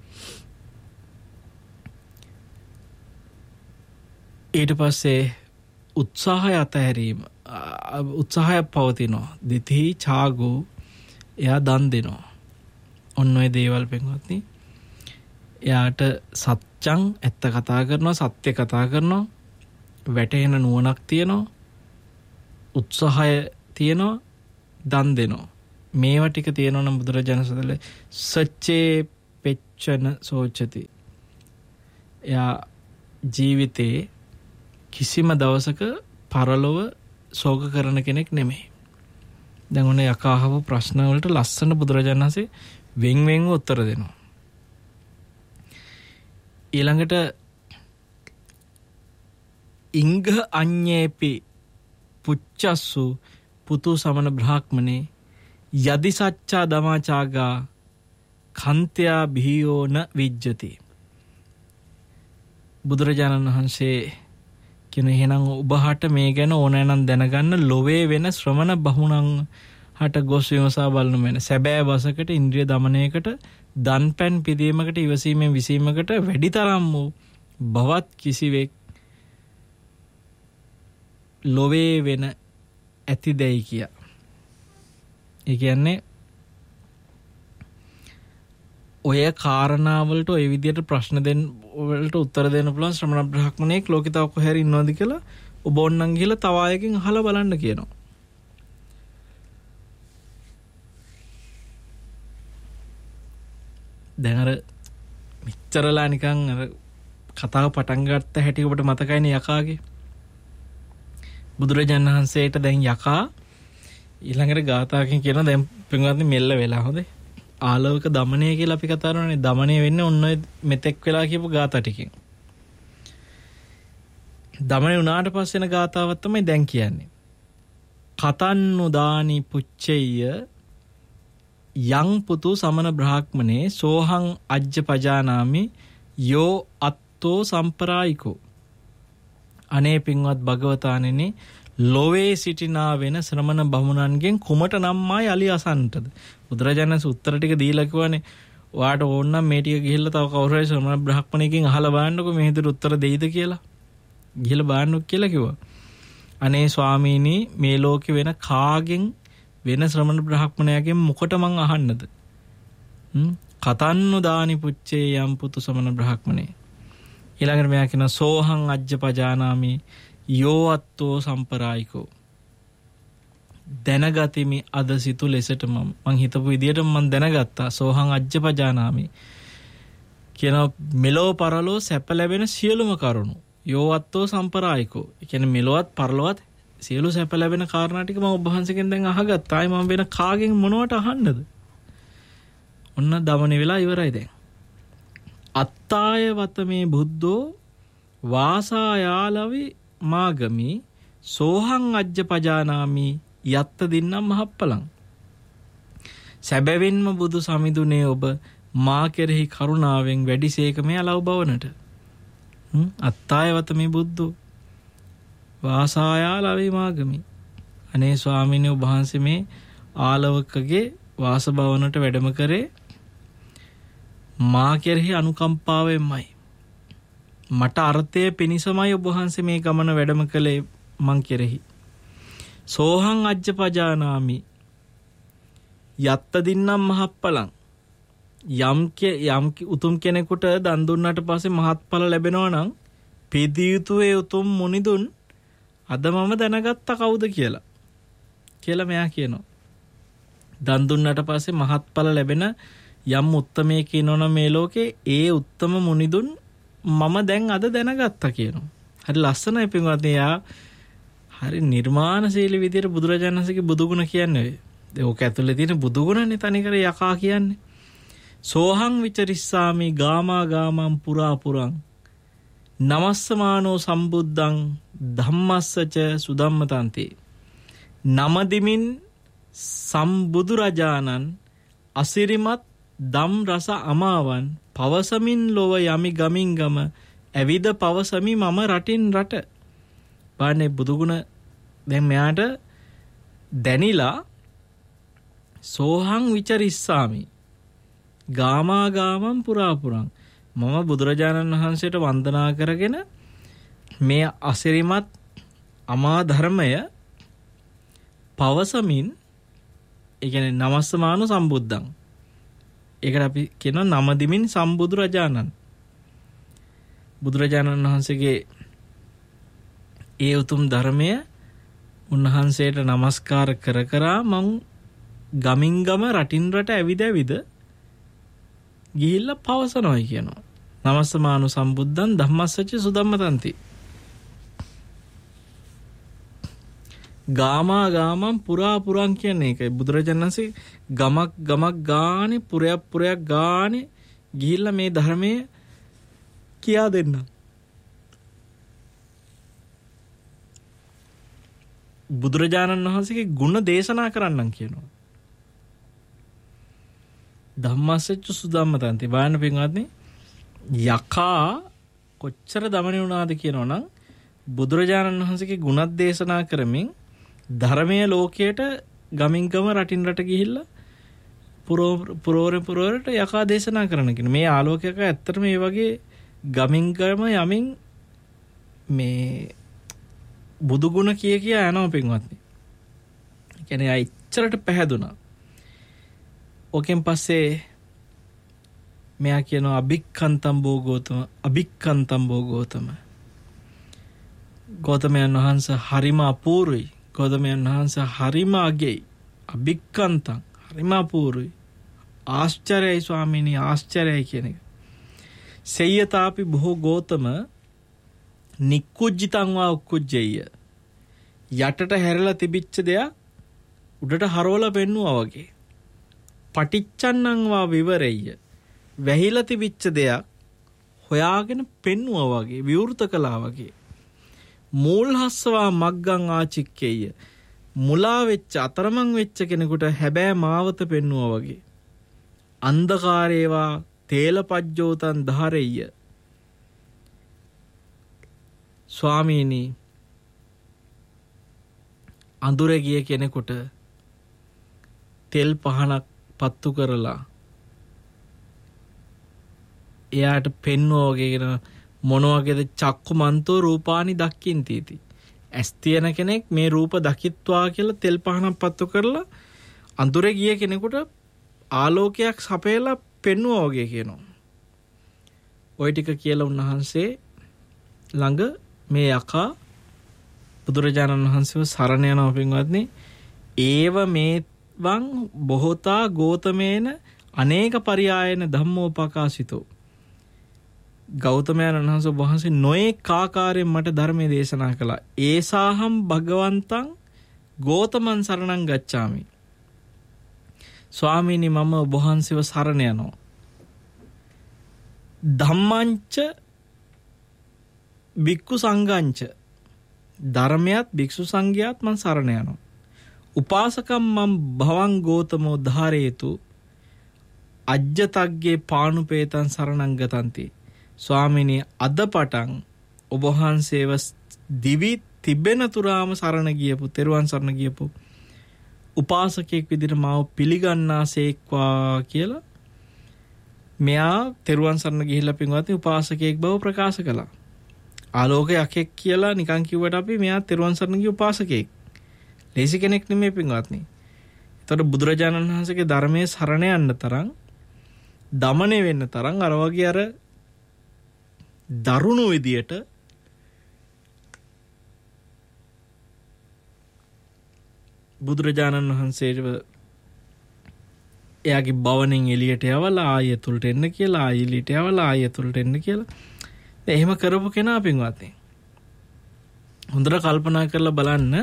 [SPEAKER 1] ඊට පස්සේ උත්සාහය අතහැරීම උත්සාහය පවතිනවා. ධිතිචාගෝ එයා දන් දෙනවා. ඔන්න ඔය දේවල් පින්වත්නි එයාට සත්‍යං ඇත්ත කතා කරනවා, සත්‍ය කතා කරනවා, වැටෙන නුවණක් තියෙනවා, උත්සාහය තියෙනවා, දන් දෙනවා. මේවා ටික තියෙනවා නම් බුදුරජාණන් වහන්සේ සච්චේ පෙච්චන සෝචති. එයා ජීවිතේ කිසිම දවසක පරලොව ශෝක කරන කෙනෙක් නෙමෙයි. දැන් ඔන්න යකාහව ප්‍රශ්න වලට ලස්සන බුදුරජාණන් වහන්සේ වෙන් වෙන්ව උත්තර දෙනවා. ඊළඟට ඉංග අඤ්ඤේපි පුච්චස්සු පුතු සමන බ්‍රාහ්මනේ යදි සච්චා දමාචාගා කන්ත්‍යා බිහියෝන විජ්ජති. බුදුරජාණන් වහන්සේ කියන එහෙනම් ඔබහට මේ ගැන ඕනෑනම් දැනගන්න ලොවේ වෙන ශ්‍රමණ බහුණන් හට ගොස් විමසා බලනු මෙන සැබෑ වසකට ඉන්ද්‍රිය දමනයකට දන් පැන් පිදීමකට ඉවසීමෙන් විසීමකට වැඩි තරම් වූ බවත් කිසිවෙක් ලොවේ වෙන ඇති දැයි කිය. ඒ කියන්නේ ඔය කාරණාවලට ඔය විදියට ප්‍රශ්න දෙන්න වලට උත්තර දෙන්න පුළුවන් ශ්‍රමණ බ්‍රාහ්මණයෙක් ලෝකේ තව කොහේ හරි ඉන්නවද කියලා ඔබ ඕන්නම් ගිහලා තව ආයකින් අහලා බලන්න කියනවා. දැන් අර මෙච්චරලා නිකන් අර කතාව පටන් ගත්ත හැටි ඔබට මතකයිනේ යකාගේ. බුදුරජාණන් වහන්සේට දැන් යකා ඊළඟට ගාථාකින් කියන දැන් පින්වත්නි මෙල්ල වෙලා හොඳේ. ආලෝක දමනය කියලා අපි කතා කරනනේ. දමනය වෙන්නේ ඔන්න ඔය මෙතෙක් වෙලා කියපු ගාථා ටිකෙන්. දමනය වුණාට පස්සේ එන ගාථාවක් තමයි දැන් කියන්නේ. කතන්නු දානි පුච්චෙය්‍ය යං පුතු සමන බ්‍රාහ්මනේ සෝහං අජ්ජ පජානාමි යෝ අත්තෝ සම්පරායිකෝ. අනේ පින්වත් භගවතාණෙනි ලෝවේ සිටිනා වෙන ශ්‍රමණ බමුණන්ගෙන් කුමට නම්මායි අලි අසන්නටද? බුදුරජාණන් උත්තර ටික දීලා කිව්වනේ ඔයාට ඕන නම් මේ ටික ගිහිල්ලා තව කවුරු හරි ශ්‍රමණ බ්‍රාහ්මණයෙක්ගෙන් අහලා බලන්නකෝ මේ විදිහට උත්තර දෙයිද කියලා. ගිහිල්ලා බලන්නකො කියලා කිව්වා. අනේ ස්වාමීනි මේ ලෝකේ වෙන කාගෙන් වෙන ශ්‍රමණ බ්‍රාහ්මණයාගෙන් මොකට මං අහන්නද? හ්ම් කතන්නු දානි පුච්චේ යම් පුතු සමන බ්‍රාහ්මණේ. ඊළඟට මෙයා කියන සෝහං අජ්ජ පජානාමි යෝ අත්තෝ සම්පරායිකෝ. දැනගතිමි අද සිතු ලෙසට මම මං හිතපු විදියට මං දැනගත්තා. සෝහං අජ්ජ පජානාමි කියන මෙලෝ පරලෝ සැප ලැබෙන සියලුම කරුණු යෝ අත්තෝ සම්පරායිකෝ. ඒ කියන්නේ මෙලොවත් පරලොවත් සියලු සැප ලැබෙන කාරණා ටික මම ඔබ වහන්සේගෙන් දැන් අහගත්තා. ආයි මම වෙන කාගෙන් මොනවට අහන්නද? ඔන්න දමනේ වෙලා ඉවරයි දැන්. අත්තාය වතමේ බුද්ධෝ වාසායාලවි මාගමි සෝහං අජ්ජ පජානාමි යත්ත දින්නම් මහප්පලං. සැබවින්ම බුදු සමිඳුනේ ඔබ මා කෙරෙහි කරුණාවෙන් වැඩිසේක මේ අලව් බවනට. අත්තාය වතමේ බුද්ධෝ වාසායාලවි මාගමි. අනේ ස්වාමීනි ඔබ වහන්සේ මේ ආලවකගේ වාස භවනට වැඩම කරේ මා කෙරෙහි අනුකම්පාවෙන්මයි. මට අර්ථය පිණිසමයි ඔබ වහන්සේ මේ ගමන වැඩම කළේ මං කෙරෙහි. සෝහං අජ්ජ පජානාමි යත්ත දින්නම් මහප්පලං. යම් යම් උතුම් කෙනෙකුට දන් දුන්නාට පස්සේ මහත්ඵල ලැබෙනවා නම් පිදිය යුතු ඒ උතුම් මුනිදුන් අද මම දැනගත්තා කවුද කියලා. කියලා මෙයා කියනවා. දන් දුන්නාට පස්සේ මහත්ඵල ලැබෙන යම් උත්තමයෙක් ඉන්නවනම් මේ ලෝකේ ඒ උත්තම මුනිදුන් මම දැන් අද දැනගත්තා කියනවා. හරි ලස්සනයි පින්වත්නි. යා හරි නිර්මාණශීලී විදියට බුදුරජාණන් වහන්සේගේ බුදුගුණ කියන්නේ. ඒ ඕක ඇතුලේ තියෙන බුදුගුණනේ තනිකර යකා කියන්නේ. සෝහං විචරිස්සාමි ගාමා ගාමං පුරා පුරං නමස්සමානෝ සම්බුද්ධං ධම්මස්සච සුධම්මතන්ති. නමදිමින් සම්බුදුරජාණන් අසිරිමත් දම් රස අමාවන් පවසමින් ලොව යමි ගමින් ගම ඇවිද පවසමි මම රටින් රට. පානේ බුදුගුණ දැන් මෙයාට දැනිලා සෝහං විචරිස්සාමි ගාමා ගාමං පුරා පුරං මම බුදුරජාණන් වහන්සේට වන්දනා කරගෙන මේ අසිරිමත් අමා ධර්මය පවසමින් ඒ කියන්නේ නමස්සමානු සම්බුද්ධං. ඒකට අපි කියනවා නමදිමින් සම්බුදු රජාණන්. බුදුරජාණන් වහන්සේගේ ඒ උතුම් ධර්මය උන්වහන්සේට নমස්කාර කර කර මම ගමින් ගම රටින් රට ඇවිද ඇවිද ගිහිල්ලා පවසනවායි කියනවා. නමස්සමානු සම්බුද්ධං ධම්මස්සච සුදම්මතන්ති. ගාමා ගාමම් පුරා පුරන් කියන්නේ ඒකයි. බුදුරජාණන් වහන්සේ ගමක් ගමක් ගානේ පුරයක් පුරයක් ගානේ ගිහිල්ලා මේ ධර්මයේ කියා දෙන්න. බුදුරජාණන් වහන්සේගේ ගුණ දේශනා කරන්නම් කියනවා. ධම්මස්සච්ච සුදම්මතන්ති. බලන්න පින්වත්නි, යකා කොච්චර දමනය වුණාද කියනවනම් බුදුරජාණන් වහන්සේගේ ගුණත් දේශනා කරමින් ධර්මයේ ලෝකයට ගමින් ගම රටින් රට ගිහිල්ලා පුරෝර පුරෝරට යකා දේශනා කරන කෙන. මේ ආලෝකයක ඇත්තට මේ වගේ ගමින් ගම යමින් මේ බුදු ගුණ කිය කියා යනවා පින්වත්නි. ඒ කියන්නේ ආ ඉච්චරට පැහැදුනා. ඕකෙන් පස්සේ මෙයා කියනවා අභික්ඛන්තම් බෝ ගෝතම අභික්ඛන්තම් බෝ ගෝතම. ගෞතමයන් වහන්සේ හරිම අපූර්වයි. ගෞතමයන් වහන්සේ හරිම අගෙයි. අභික්ඛන්තං හරිම අපූර්වයි. ආශ්චර්යයි ස්වාමීනි, ආශ්චර්යයි කියන එක. සේයතාපි බොහෝ ගෝතම නික්කුජ්ජිතං වා උක්කුජ්ජෙය්‍ය. යටට හැරලා තිබිච්ච දෙයක් උඩට හරවලා පෙන්නුවා වගේ. පටිච්චන්නං වා විවරෙය්‍ය. වැහිලා තිබිච්ච දෙයක් හොයාගෙන පෙන්නුවා වගේ, විවෘත කළා වගේ. මූල්හස්සවා මග්ගං ආචික්කෙය්‍ය. මුලා වෙච්ච අතරමං වෙච්ච කෙනෙකුට හැබෑ මාවත පෙන්නුවා වගේ. අන්ධකාරේවා තේලපජ්ජෝතං ධාරෙය්‍ය. ස්වාමීනි, අඳුර ගිය කෙනෙකුට තෙල් පහනක් පත්තු කරලා එයාට පෙන්වෝ වගේගෙන මොන වගේද චක්කු මන්තෝ රූපානි දක්ඛින්තිති. ඇස් තියෙන කෙනෙක් මේ රූප දකිත්වා කියලා තෙල් පහනක් පත්තු කරලා අඳුර ගිය කෙනෙකුට ආලෝකයක් සපයලා පෙන්වෝ වගේ කියනවා. ওই ටික කියලා උන්වහන්සේ ළඟ මේ යකා බුදුරජාණන් වහන්සේව සරණ යනවා පින්වත්නි. ඒව මේවං බොහෝතා ගෝතමේන අනේක පරියායන ධම්මෝපකාශිතෝ. ගෞතමයන් වහන්සේ වහන්සේ නොයෙක් ආකාරයෙන් මට ධර්මයේ දේශනා කළා. ඒසාහම් භගවන්තං ගෝතමං සරණං ගච්ඡාමි. ස්වාමීනි, මම ඔබ වහන්සේව සරණ යනවා. ධම්මංච භික්ඛු සංඝංච. ධර්මයත් භික්ෂු සංඝයාත් මං සරණ යනවා. උපාසකම් මං භවං ගෝතමෝ ධාරේතු අජ්ජතග්ගේ පානුපේතං සරණං ගතන්ති. ස්වාමිනී, අද පටන් ඔබ වහන්සේව දිවි තිබෙන තුරාම සරණ ගියපු, තෙරුවන් සරණ ගියපු උපාසකයෙක් විදිහට මාව පිළිගන්නාසේක්වා කියලා මෙයා තෙරුවන් සරණ ගිහිල්ලා පින්වත්නි උපාසකයෙක් බව ප්‍රකාශ කළා. ආලෝකයක් කියලා නිකන් කිව්වට අපි මෙයා තෙරුවන් සරණ ගිය උපාසකයෙක්. ලේසි කෙනෙක් නෙමෙයි පින්වත්නි. ඒතකොට බුදුරජාණන් වහන්සේගේ ධර්මයේ සරණ යන්න තරම්, දමණය වෙන්න තරම් අර වගේ අර දරුණු විදියට බුදුරජාණන් වහන්සේව එයාගේ භවණෙන් එළියට යවලා ආයෙ තුලට එන්න කියලා, ආයෙ එළියට යවලා ආයෙ තුලට එන්න කියලා. එහෙම කරපු කෙනා පින්වත්නි, හොඳට කල්පනා කරලා බලන්න.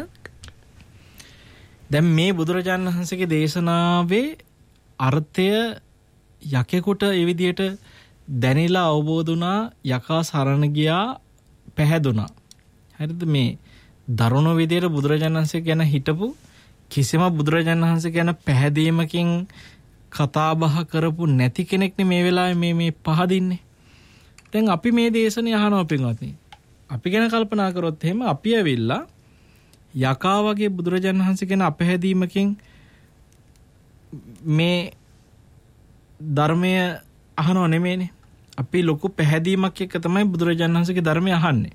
[SPEAKER 1] දැන් මේ බුදුරජාණන් වහන්සේගේ දේශනාවේ අර්ථය යකෙකුට ඒ විදිහට දැනিলা අවබෝධ වුණා, යකා සරණ ගියා, පැහැදුනා. හරිද? මේ දරුණු විදිහට බුදුරජාණන් වහන්සේ ගැන හිටපු කිසිම බුදුරජාණන් වහන්සේ ගැන පැහැදීමකින් කතා බහ කරපු නැති කෙනෙක් නේ මේ වෙලාවේ මේ මේ පහදින්නේ. දැන් අපි මේ දේශනේ අහනවා පින්වත්නි. අපි ගැන කල්පනා කරොත් එහෙම අපි ඇවිල්ලා යකා වගේ බුදුරජාණන් වහන්සේ ගැන අපහැදීමකින් මේ ධර්මය අහනව නෙමෙයිනේ. අපි ලොකු පැහැදීමක් එක්ක තමයි බුදුරජාණන් වහන්සේගේ ධර්මය අහන්නේ.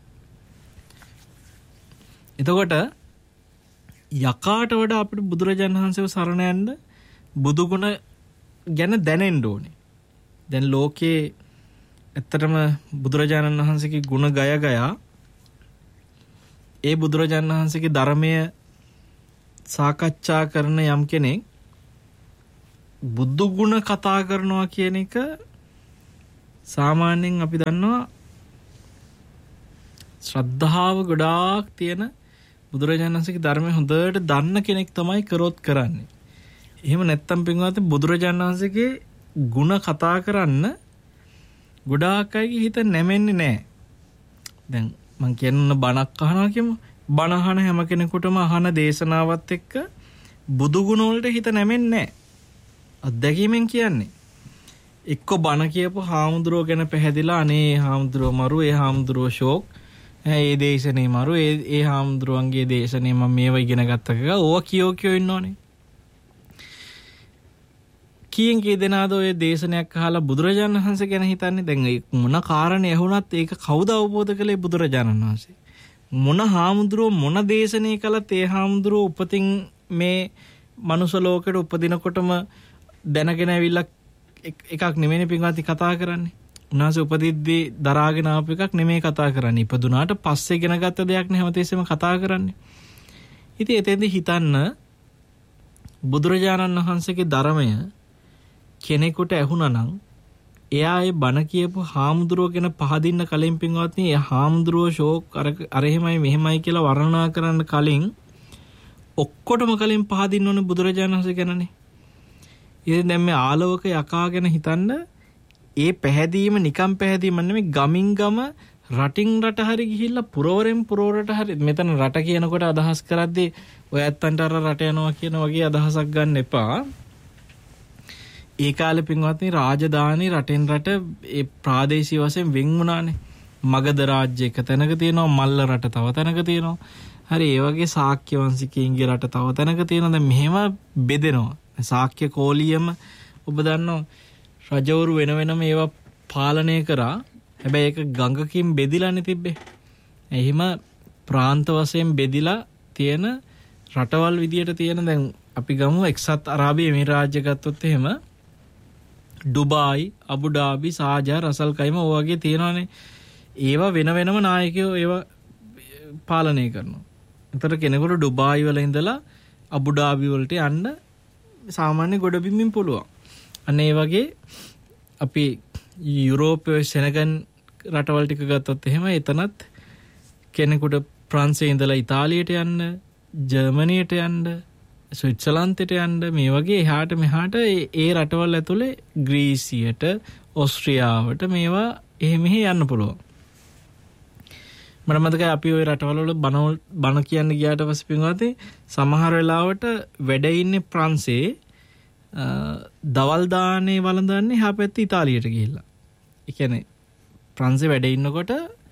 [SPEAKER 1] එතකොට යකාට වඩා අපිට බුදුරජාණන් වහන්සේව සරණ යන්න බුදු ගුණ ගැන දැනෙන්න ඕනේ. දැන් ලෝකේ ඇත්තටම බුදුරජාණන් වහන්සේගේ ගුණ ගය ගයා ඒ බුදුරජාණන් වහන්සේගේ ධර්මය සාකච්ඡා කරන යම් කෙනෙක් බුදු ගුණ කතා කරනවා කියන එක සාමාන්‍යයෙන් අපි දන්නවා ශ්‍රද්ධාව ගොඩාක් තියෙන බුදුරජාණන් වහන්සේගේ ධර්මය හොඳට දන්න කෙනෙක් තමයි කරොත් කරන්නේ. එහෙම නැත්තම් පින්වත්නි බුදුරජාණන් වහන්සේගේ ගුණ කතා කරන්න ගොඩාක් අයගේ හිත නැමෙන්නේ නැහැ. දැන් මං කියන බණක් අහනවා කියමු. බණ අහන හැම කෙනෙකුටම අහන දේශනාවත් එක්ක බුදු ගුණ වලට හිත නැමෙන්නේ නැහැ. අත්දැකීමෙන් කියන්නේ. එක්ක බණ කියපු හාමුදුරුවෝ ගැන පැහැදිලා අනේ හාමුදුරුවෝ මරු ඒ හාමුදුරුවෝ ෂෝක් ඒ දේශනේ මරු ඒ ඒ හාමුදුරුවන්ගේ දේශනේ මම මේව ඉගෙන ගත්තා කියලා ඕවා කියෝ කියෝ ඉන්නෝනේ. කීයෙන් කී දෙනාද ඔය දේශනයක් අහලා බුදුරජාණන් වහන්සේ ගැන හිතන්නේ? දැන් මොන කාරණේ ඇහුණත් ඒක කවුද අවබෝධ කළේ? බුදුරජාණන් වහන්සේ. මොන හාමුදුරුවෝ මොන දේශනේ කළත් ඒ හාමුදුරුවෝ උපතින් මේ මනුෂ්‍ය ලෝකෙට උපදිනකොටම දැනගෙන ඇවිල්ලා එකක් නෙමෙයි පින්වත්නි කතා කරන්නේ. උන්වහන්සේ උපදිද්දී දරාගෙන ආපු එකක් නෙමෙයි කතා කරන්නේ. ඉපදුනාට පස්සේ ඉගෙන ගත්ත දෙයක් නේ හැමතිස්සෙම කතා කරන්නේ. ඉතින් එතෙන්දී හිතන්න බුදුරජාණන් වහන්සේගේ ධර්මය කෙනෙකුට ඇහුණා නම් එයා ඒ බණ කියපු හාමුදුරුවෝ ගැන පහදින්න කලින් පින්වත්නි ඒ හාමුදුරුවෝ ෂෝක් අර අර එහෙමයි මෙහෙමයි කියලා වර්ණනා කරන්න කලින් ඔක්කොටම කලින් පහදින්න ඕනේ බුදුරජාණන් වහන්සේ ගැනනේ. ඉතින් දැන් මේ ආලෝක යකා ගැන හිතන්න ඒ පැහැදීම නිකම් පැහැදීම නෙමෙයි ගමින් ගම රටින් රට හරි ගිහිල්ලා පුරවරෙන් පුරවරට හරි මෙතන රට කියනකොට අදහස් කරද්දී ඔය ඇත්තන්ට අර රට යනවා කියන වගේ අදහසක් ගන්න එපා. ඒ කාලේ පින්වත්නි රාජධානි රටෙන් රට ඒ ප්‍රාදේශීය වශයෙන් වෙන් වුණානේ. මගධ රාජ්‍ය එක තැනක තියෙනවා, මල්ල රට තව තැනක තියෙනවා. හරි ඒ වගේ ශාක්‍ය වංශිකයින්ගේ රට තව තැනක තියෙනවා. දැන් මෙහෙම බෙදෙනවා. ශාක්‍ය කෝලියම ඔබ දන්නවා රජවරු වෙන වෙනම ඒවා පාලනය කරා. හැබැයි ඒක ගඟකින් බෙදිලානේ තිබ්බේ. එහෙම ප්‍රාන්ත වශයෙන් බෙදිලා තියෙන රටවල් විදියට තියෙන දැන් අපි ගමු එක්සත් අරාබි එමිරාජ්‍ය ගත්තොත් එහෙම ඩුබායි, අබුඩාබි, සාජා, රසල් කයිම ඔය වගේ තියෙනවානේ. ඒවා වෙන වෙනම නායකයෝ ඒවා පාලනය කරනවා. ඒතර කෙනෙකුට ඩුබායි වල ඉඳලා අබුඩාබි වලට යන්න සාමාන්‍ය ගොඩබිමින් පුළුවන්. අන්න ඒ වගේ අපි යුරෝපයේ සෙනගන් රටවල් ටික ගත්තොත් එහෙම එතනත් කෙනෙකුට ප්‍රංශයේ ඉඳලා ඉතාලියට යන්න, ජර්මනියට යන්න, ස්විට්සර්ලන්තයට යන්න මේ වගේ එහාට මෙහාට ඒ රටවල් ඇතුලේ ග්‍රීසියට, ඕස්ට්‍රියාවට මේවා එහෙ මෙහෙ යන්න පුළුවන්. මට මතකයි අපි ওই රටවල වල බණ බණ කියන්න ගියාට පස්සේ පින්වත්නි සමහර වෙලාවට වැඩ ඉන්නේ ප්‍රංශේ දවල් දානේ වළඳන්නේ එහා පැත්තේ ඉතාලියට ගිහිල්ලා. ඒ කියන්නේ ප්‍රංශේ වැඩ ඉන්නකොට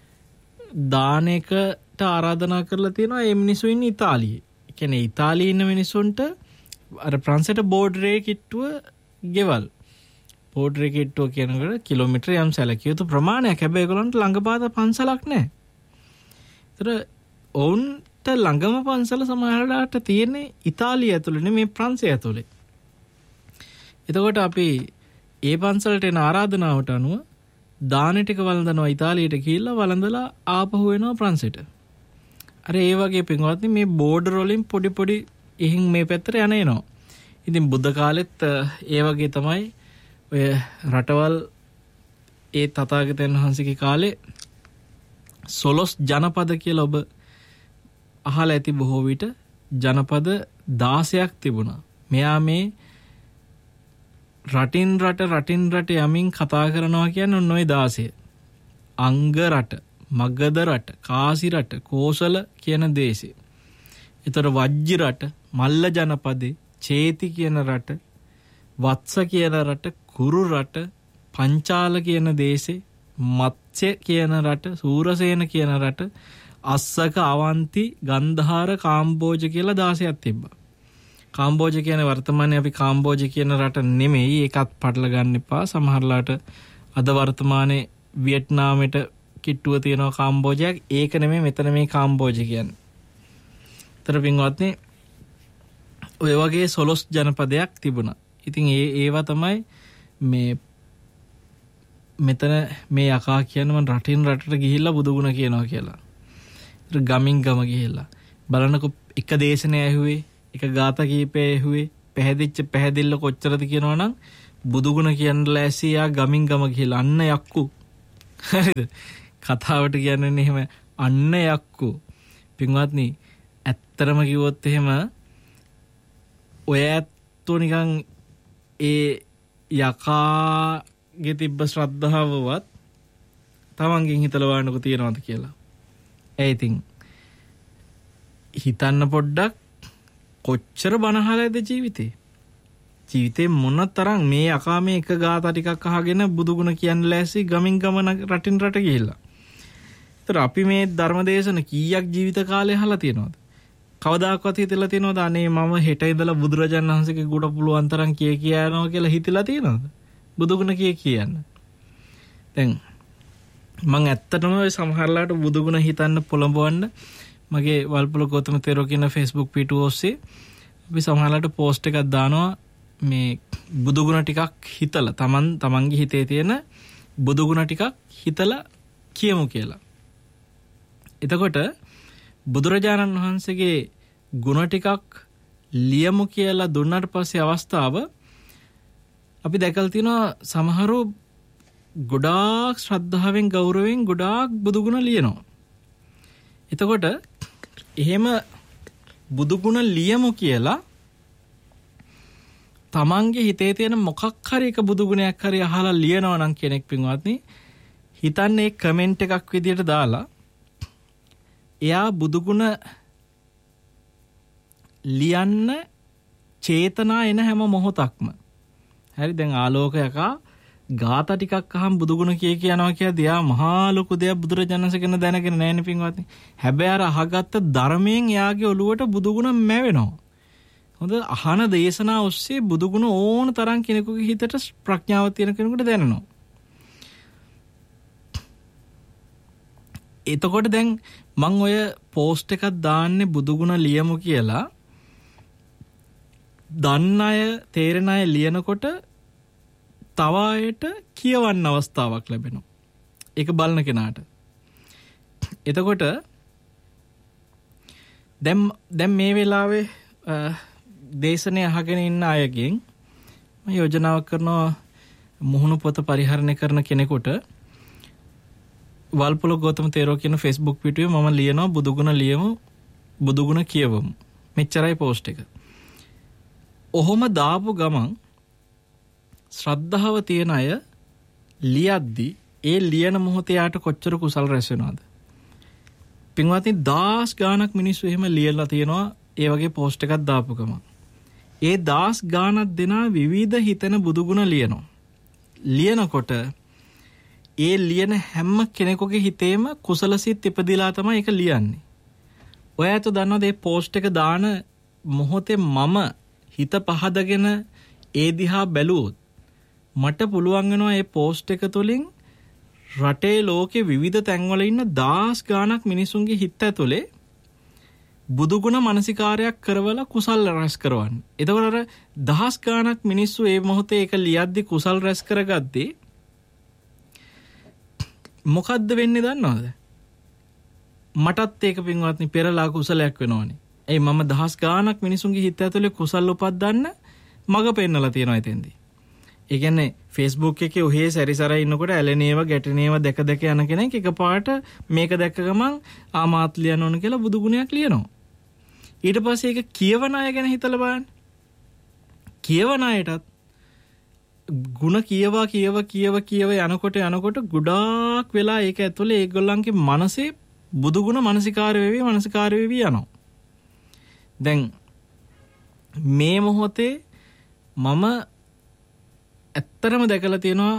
[SPEAKER 1] දානයකට ආරාධනා කරලා තියෙනවා මේ මිනිස්සු ඉන්නේ ඉතාලියේ. ඒ කියන්නේ ඉතාලියේ ඉන්න මිනිස්සුන්ට අර ප්‍රංශයට බෝඩරේ කිට්ටුව ගෙවල්. බෝඩරේ කිට්ටුව කියනකොට කිලෝමීටර යම් සැලකිය යුතු ප්‍රමාණයක්. හැබැයි ඒගොල්ලන්ට ළඟපාත පන්සලක් නැහැ. ඒතර ඔවුන්ට ළඟම පන්සල සමහරලාට තියෙන්නේ ඉතාලිය ඇතුළේ නෙමෙයි ප්‍රංශය ඇතුළේ. එතකොට අපි ඒ පන්සලට එන ආරාධනාවට අනුව දාන ටික වළඳනවා ඉතාලියට කියලා වළඳලා ආපහු එනවා ප්‍රංශයට. අර ඒ වගේ පින්වත්නි මේ බෝඩර් වලින් පොඩි පොඩි ඉහින් මේ පැත්තට යන එනවා. ඉතින් බුද්ධ කාලෙත් ඒ වගේ තමයි ඔය රටවල් ඒ තථාගතයන් වහන්සේගේ කාලේ සොළොස් ජනපද කියලා ඔබ අහලා ඇති බොහෝ විට ජනපද දාසයක් තිබුණා. මෙයා මේ රටින් රට රටින් රට යමින් කතා කරනවා කියන්නේ ඔන්න ඔය දාසය. අංග රට, මගධ රට, කාසි රට, කෝසල කියන දේශය. ඊතර වජ්ජි රට, මල්ල ජනපදේ, චේති කියන රට, වත්ස කියන රට, කුරු රට, පංචාල කියන දේශේ, මත්ස්‍ය කියන රට, සූරසේන කියන රට, අස්සක, අවන්ති, ගන්ධාර, කාම්බෝජ කියලා දාසයක් තිබ්බා. කාම්බෝජ කියන්නේ වර්තමානයේ අපි කාම්බෝජ කියන රට නෙමෙයි. ඒකත් පටල ගන්න එපා. සමහරලාට අද වර්තමානයේ වියට්නාමෙට කිට්ටුව තියෙනවා කාම්බෝජයක්. ඒක නෙමෙයි මෙතන මේ කාම්බෝජ කියන්නේ. ତර පින්වත්නි ඔය වගේ සොළොස් ජනපදයක් තිබුණා. ඉතින් ඒ ඒවා තමයි මේ මෙතන මේ යකා කියන්නේ මම රටින් රටට ගිහිල්ලා බුදුගුණ කියනවා කියලා. ඒතර ගමින් ගම ගිහිල්ලා බලනකො එක දේශනය ඇහුවේ, එක ගාථා කීපය ඇහුවේ, පැහැදිච්ච පැහැදිල්ල කොච්චරද කියනවනම් බුදුගුණ කියන්න ලෑස්ති යා ගමින් ගම ගිහලා අන්න යක්කු. හරිද? කතාවට කියන්නේ එහෙම අන්න යක්කු. පින්වත්නි ඇත්තටම කිව්වොත් එහෙම ඔය ඇත්තෝ නිකන් ඒ යකාගේ තිබ්බ ශ්‍රද්ධාවවත් තමන්ගෙන් හිතලා බලන්නකො තියනවද කියලා. ඒ ඉතින් හිතන්න පොඩ්ඩක් කොච්චර බනහලයිද ජීවිතේ. ජීවිතේ මොන තරම් මේ යකා මේ එක ගාථා ටිකක් අහගෙන බුදුගුණ කියන්න ලෑස්ති ගමින් ගමන රටින් රට ගිහිල්ලා. ඒතර අපි මේ ධර්මදේශන කීයක් ජීවිත කාලේ අහලා තියෙනවද? කවදාකවත් හිතලා තියෙනවද අනේ මම හෙට ඉඳලා බුදුරජාණන් වහන්සේගේ ගුණ පුළුවන් තරම් කිය කියා යනවා කියලා හිතලා තියෙනවද? බුදුගුණ කිය කියන්න. දැන් මම ඇත්තටම සමහරලාට බුදුගුණ හිතන්න පොළඹවන්න මගේ වල්පොල ගෞතම තෙරෝ කියන Facebook පිටුව ඔස්සේ අපි සමහරලාට පෝස්ට් එකක් දානවා මේ බුදුගුණ ටිකක් හිතලා තමන් තමන්ගේ හිතේ තියෙන බුදුගුණ ටිකක් හිතලා කියමු කියලා. එතකොට බුදුරජාණන් වහන්සේගේ ගුණ ටිකක් ලියමු කියලා දුන්නාට පස්සේ අවස්ථාව අපි දැකලා තියෙනවා සමහරව ගොඩාක් ශ්‍රද්ධාවෙන් ගෞරවයෙන් ගොඩාක් බුදුගුණ ලියනවා. එතකොට එහෙම බුදුගුණ ලියමු කියලා තමන්ගේ හිතේ තියෙන මොකක් හරි එක බුදුගුණයක් හරි අහලා ලියනවා නම් කෙනෙක් පින්වත්නි හිතන්නේ කමෙන්ට් එකක් විදියට දාලා එයා බුදුගුණ ලියන්න චේතනා එන හැම මොහොතක්ම හරි දැන් ආලෝකයක ගාථා ටිකක් අහම් බුදුගුණ කිය කියනවා කියද්දී යා මහා ලොකු දෙයක් බුදුරජාණන්සේ කියන දැනගෙන නැහැනේ පින්වත්නි. හැබැයි අර අහගත්ත ධර්මයෙන් එයාගේ ඔළුවට බුදුගුණ මැවෙනවා. හොඳ අහන දේශනා ඔස්සේ බුදුගුණ ඕන තරම් කෙනෙකුගේ හිතට ප්‍රඥාව තියෙන කෙනෙකුට දැනෙනවා. එතකොට දැන් මම ඔය පෝස්ට් එකක් දාන්නේ බුදුගුණ ලියමු කියලා. දන්න අය තේරෙන අය ලියනකොට තව අයට කියවන්න අවස්ථාවක් ලැබෙනවා. ඒක බලන කෙනාට. එතකොට දැන් දැන් මේ වෙලාවේ දේශනේ අහගෙන ඉන්න අයගෙන් මම යෝජනාවක් කරනවා මුහුණු පොත පරිහරණය කරන කෙනෙකුට වල්පොල ගෞතම තෙරෝ කියන Facebook පිටුවේ මම ලියනවා බුදුගුණ ලියමු බුදුගුණ කියවමු. මෙච්චරයි පෝස්ට් එක. ඔහොම දාපු ගමන් ශ්‍රද්ධාව තියෙන අය ලියද්දි ඒ ලියන මොහොතේ යාට කොච්චර කුසල් රැස් වෙනවද? පින්වත්නි දහස් ගාණක් මිනිස්සු එහෙම ලියලා තියෙනවා ඒ වගේ පෝස්ට් එකක් දාපු ගමන්. ඒ දහස් ගාණක් දෙනා විවිධ හිතන බුදුගුණ ලියනවා. ලියනකොට ඒ ලියන හැම කෙනෙකුගේ හිතේම කුසලසිත ඉපදිලා තමයි ඒක ලියන්නේ. ඔයාට දන්නවද මේ පෝස්ට් එක දාන මොහොතේ මම හිත පහදගෙන ඒ දිහා බැලුවොත් මට පුළුවන් වෙනවා මේ පෝස්ට් එක තුලින් රටේ ලෝකේ විවිධ තැන්වල ඉන්න දහස් ගාණක් මිනිසුන්ගේ හිත ඇතුලේ බුදුගුණ මානසිකාරයක් කරවලා කුසල් රැස් කරවන්න. එතකොට අර දහස් ගාණක් මිනිස්සු මේ මොහොතේ ඒක ලියද්දි කුසල් රැස් කරගද්දී මොකද්ද වෙන්නේ දන්නවද? මටත් ඒක පින්වත්නි පෙරලා කුසලයක් වෙනවනේ. ඒ මම දහස් ගාණක් මිනිසුන්ගේ හිත ඇතුලේ කුසල් උපද්දන්න මග පෙන්නලා තියෙනවා එතෙන්දී. ඒ කියන්නේ Facebook එකේ ඔහේ සැරිසරයි ඉන්නකොට ඇලෙනේව ගැටෙනේව දැක දැක යන කෙනෙක් එකපාරට මේක දැක්ක ගමන් ආමාත් ලියන්න ඕන කියලා බුදු ගුණයක් ලියනවා. ඊට පස්සේ ඒක කියවන අය ගැන හිතලා බලන්න. කියවන අයටත් ಗುಣ කියවා කියව කියව කියව යනකොට යනකොට ගොඩාක් වෙලා ඒක ඇතුලේ ඒගොල්ලන්ගේ මනසේ බුදු ගුණ මානසිකාර වෙවි මානසිකාර වෙවි යනවා. දැන් මේ මොහොතේ මම ඇත්තරම දැකලා තියෙනවා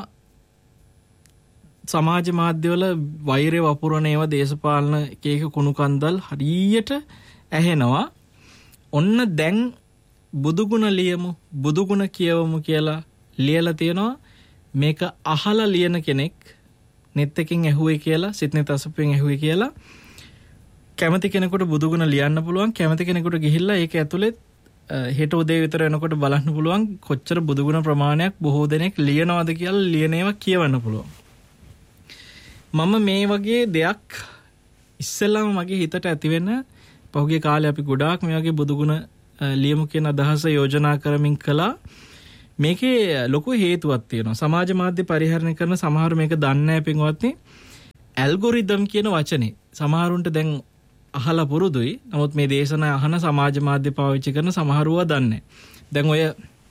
[SPEAKER 1] සමාජ මාධ්‍යවල වෛරය වපුරන ඒවා දේශපාලන එක එක කුණු කන්දල් හරියට ඇහෙනවා. ඔන්න දැන් බුදුගුණ ලියමු බුදුගුණ කියවමු කියලා ලියලා තියෙනවා. මේක අහලා ලියන කෙනෙක් net එකකින් ඇහුවේ කියලා සිත්නෙත් අසපෙන් ඇහුවේ කියලා කැමති කෙනෙකුට බුදුගුණ ලියන්න පුළුවන්. කැමති කෙනෙකුට ගිහිල්ලා ඒක ඇතුලේ හෙට උදේ විතර වෙනකොට බලන්න පුළුවන් කොච්චර බුදුගුණ ප්‍රමාණයක් බොහෝ දෙනෙක් ලියනවාද කියලා ලියන ඒවා කියවන්න පුළුවන්. මම මේ වගේ දෙයක් ඉස්සෙල්ලාම මගේ හිතට ඇති වෙන පහුගිය කාලේ අපි ගොඩාක් මේ වගේ බුදුගුණ ලියමු කියන අදහස යෝජනා කරමින් කළා. මේකේ ලොකු හේතුවක් තියෙනවා. සමාජ මාධ්‍ය පරිහරණය කරන සමහර මේක දන්නේ නැහැ පින්වත්නි. ඇල්ගොරිතම් කියන වචනේ සමහරුන්ට දැන් අහලා පුරුදුයි. නමුත් මේ දේශනා අහන සමාජ මාධ්‍ය පාවිච්චි කරන සමහරුව දන්නේ. දැන් ඔය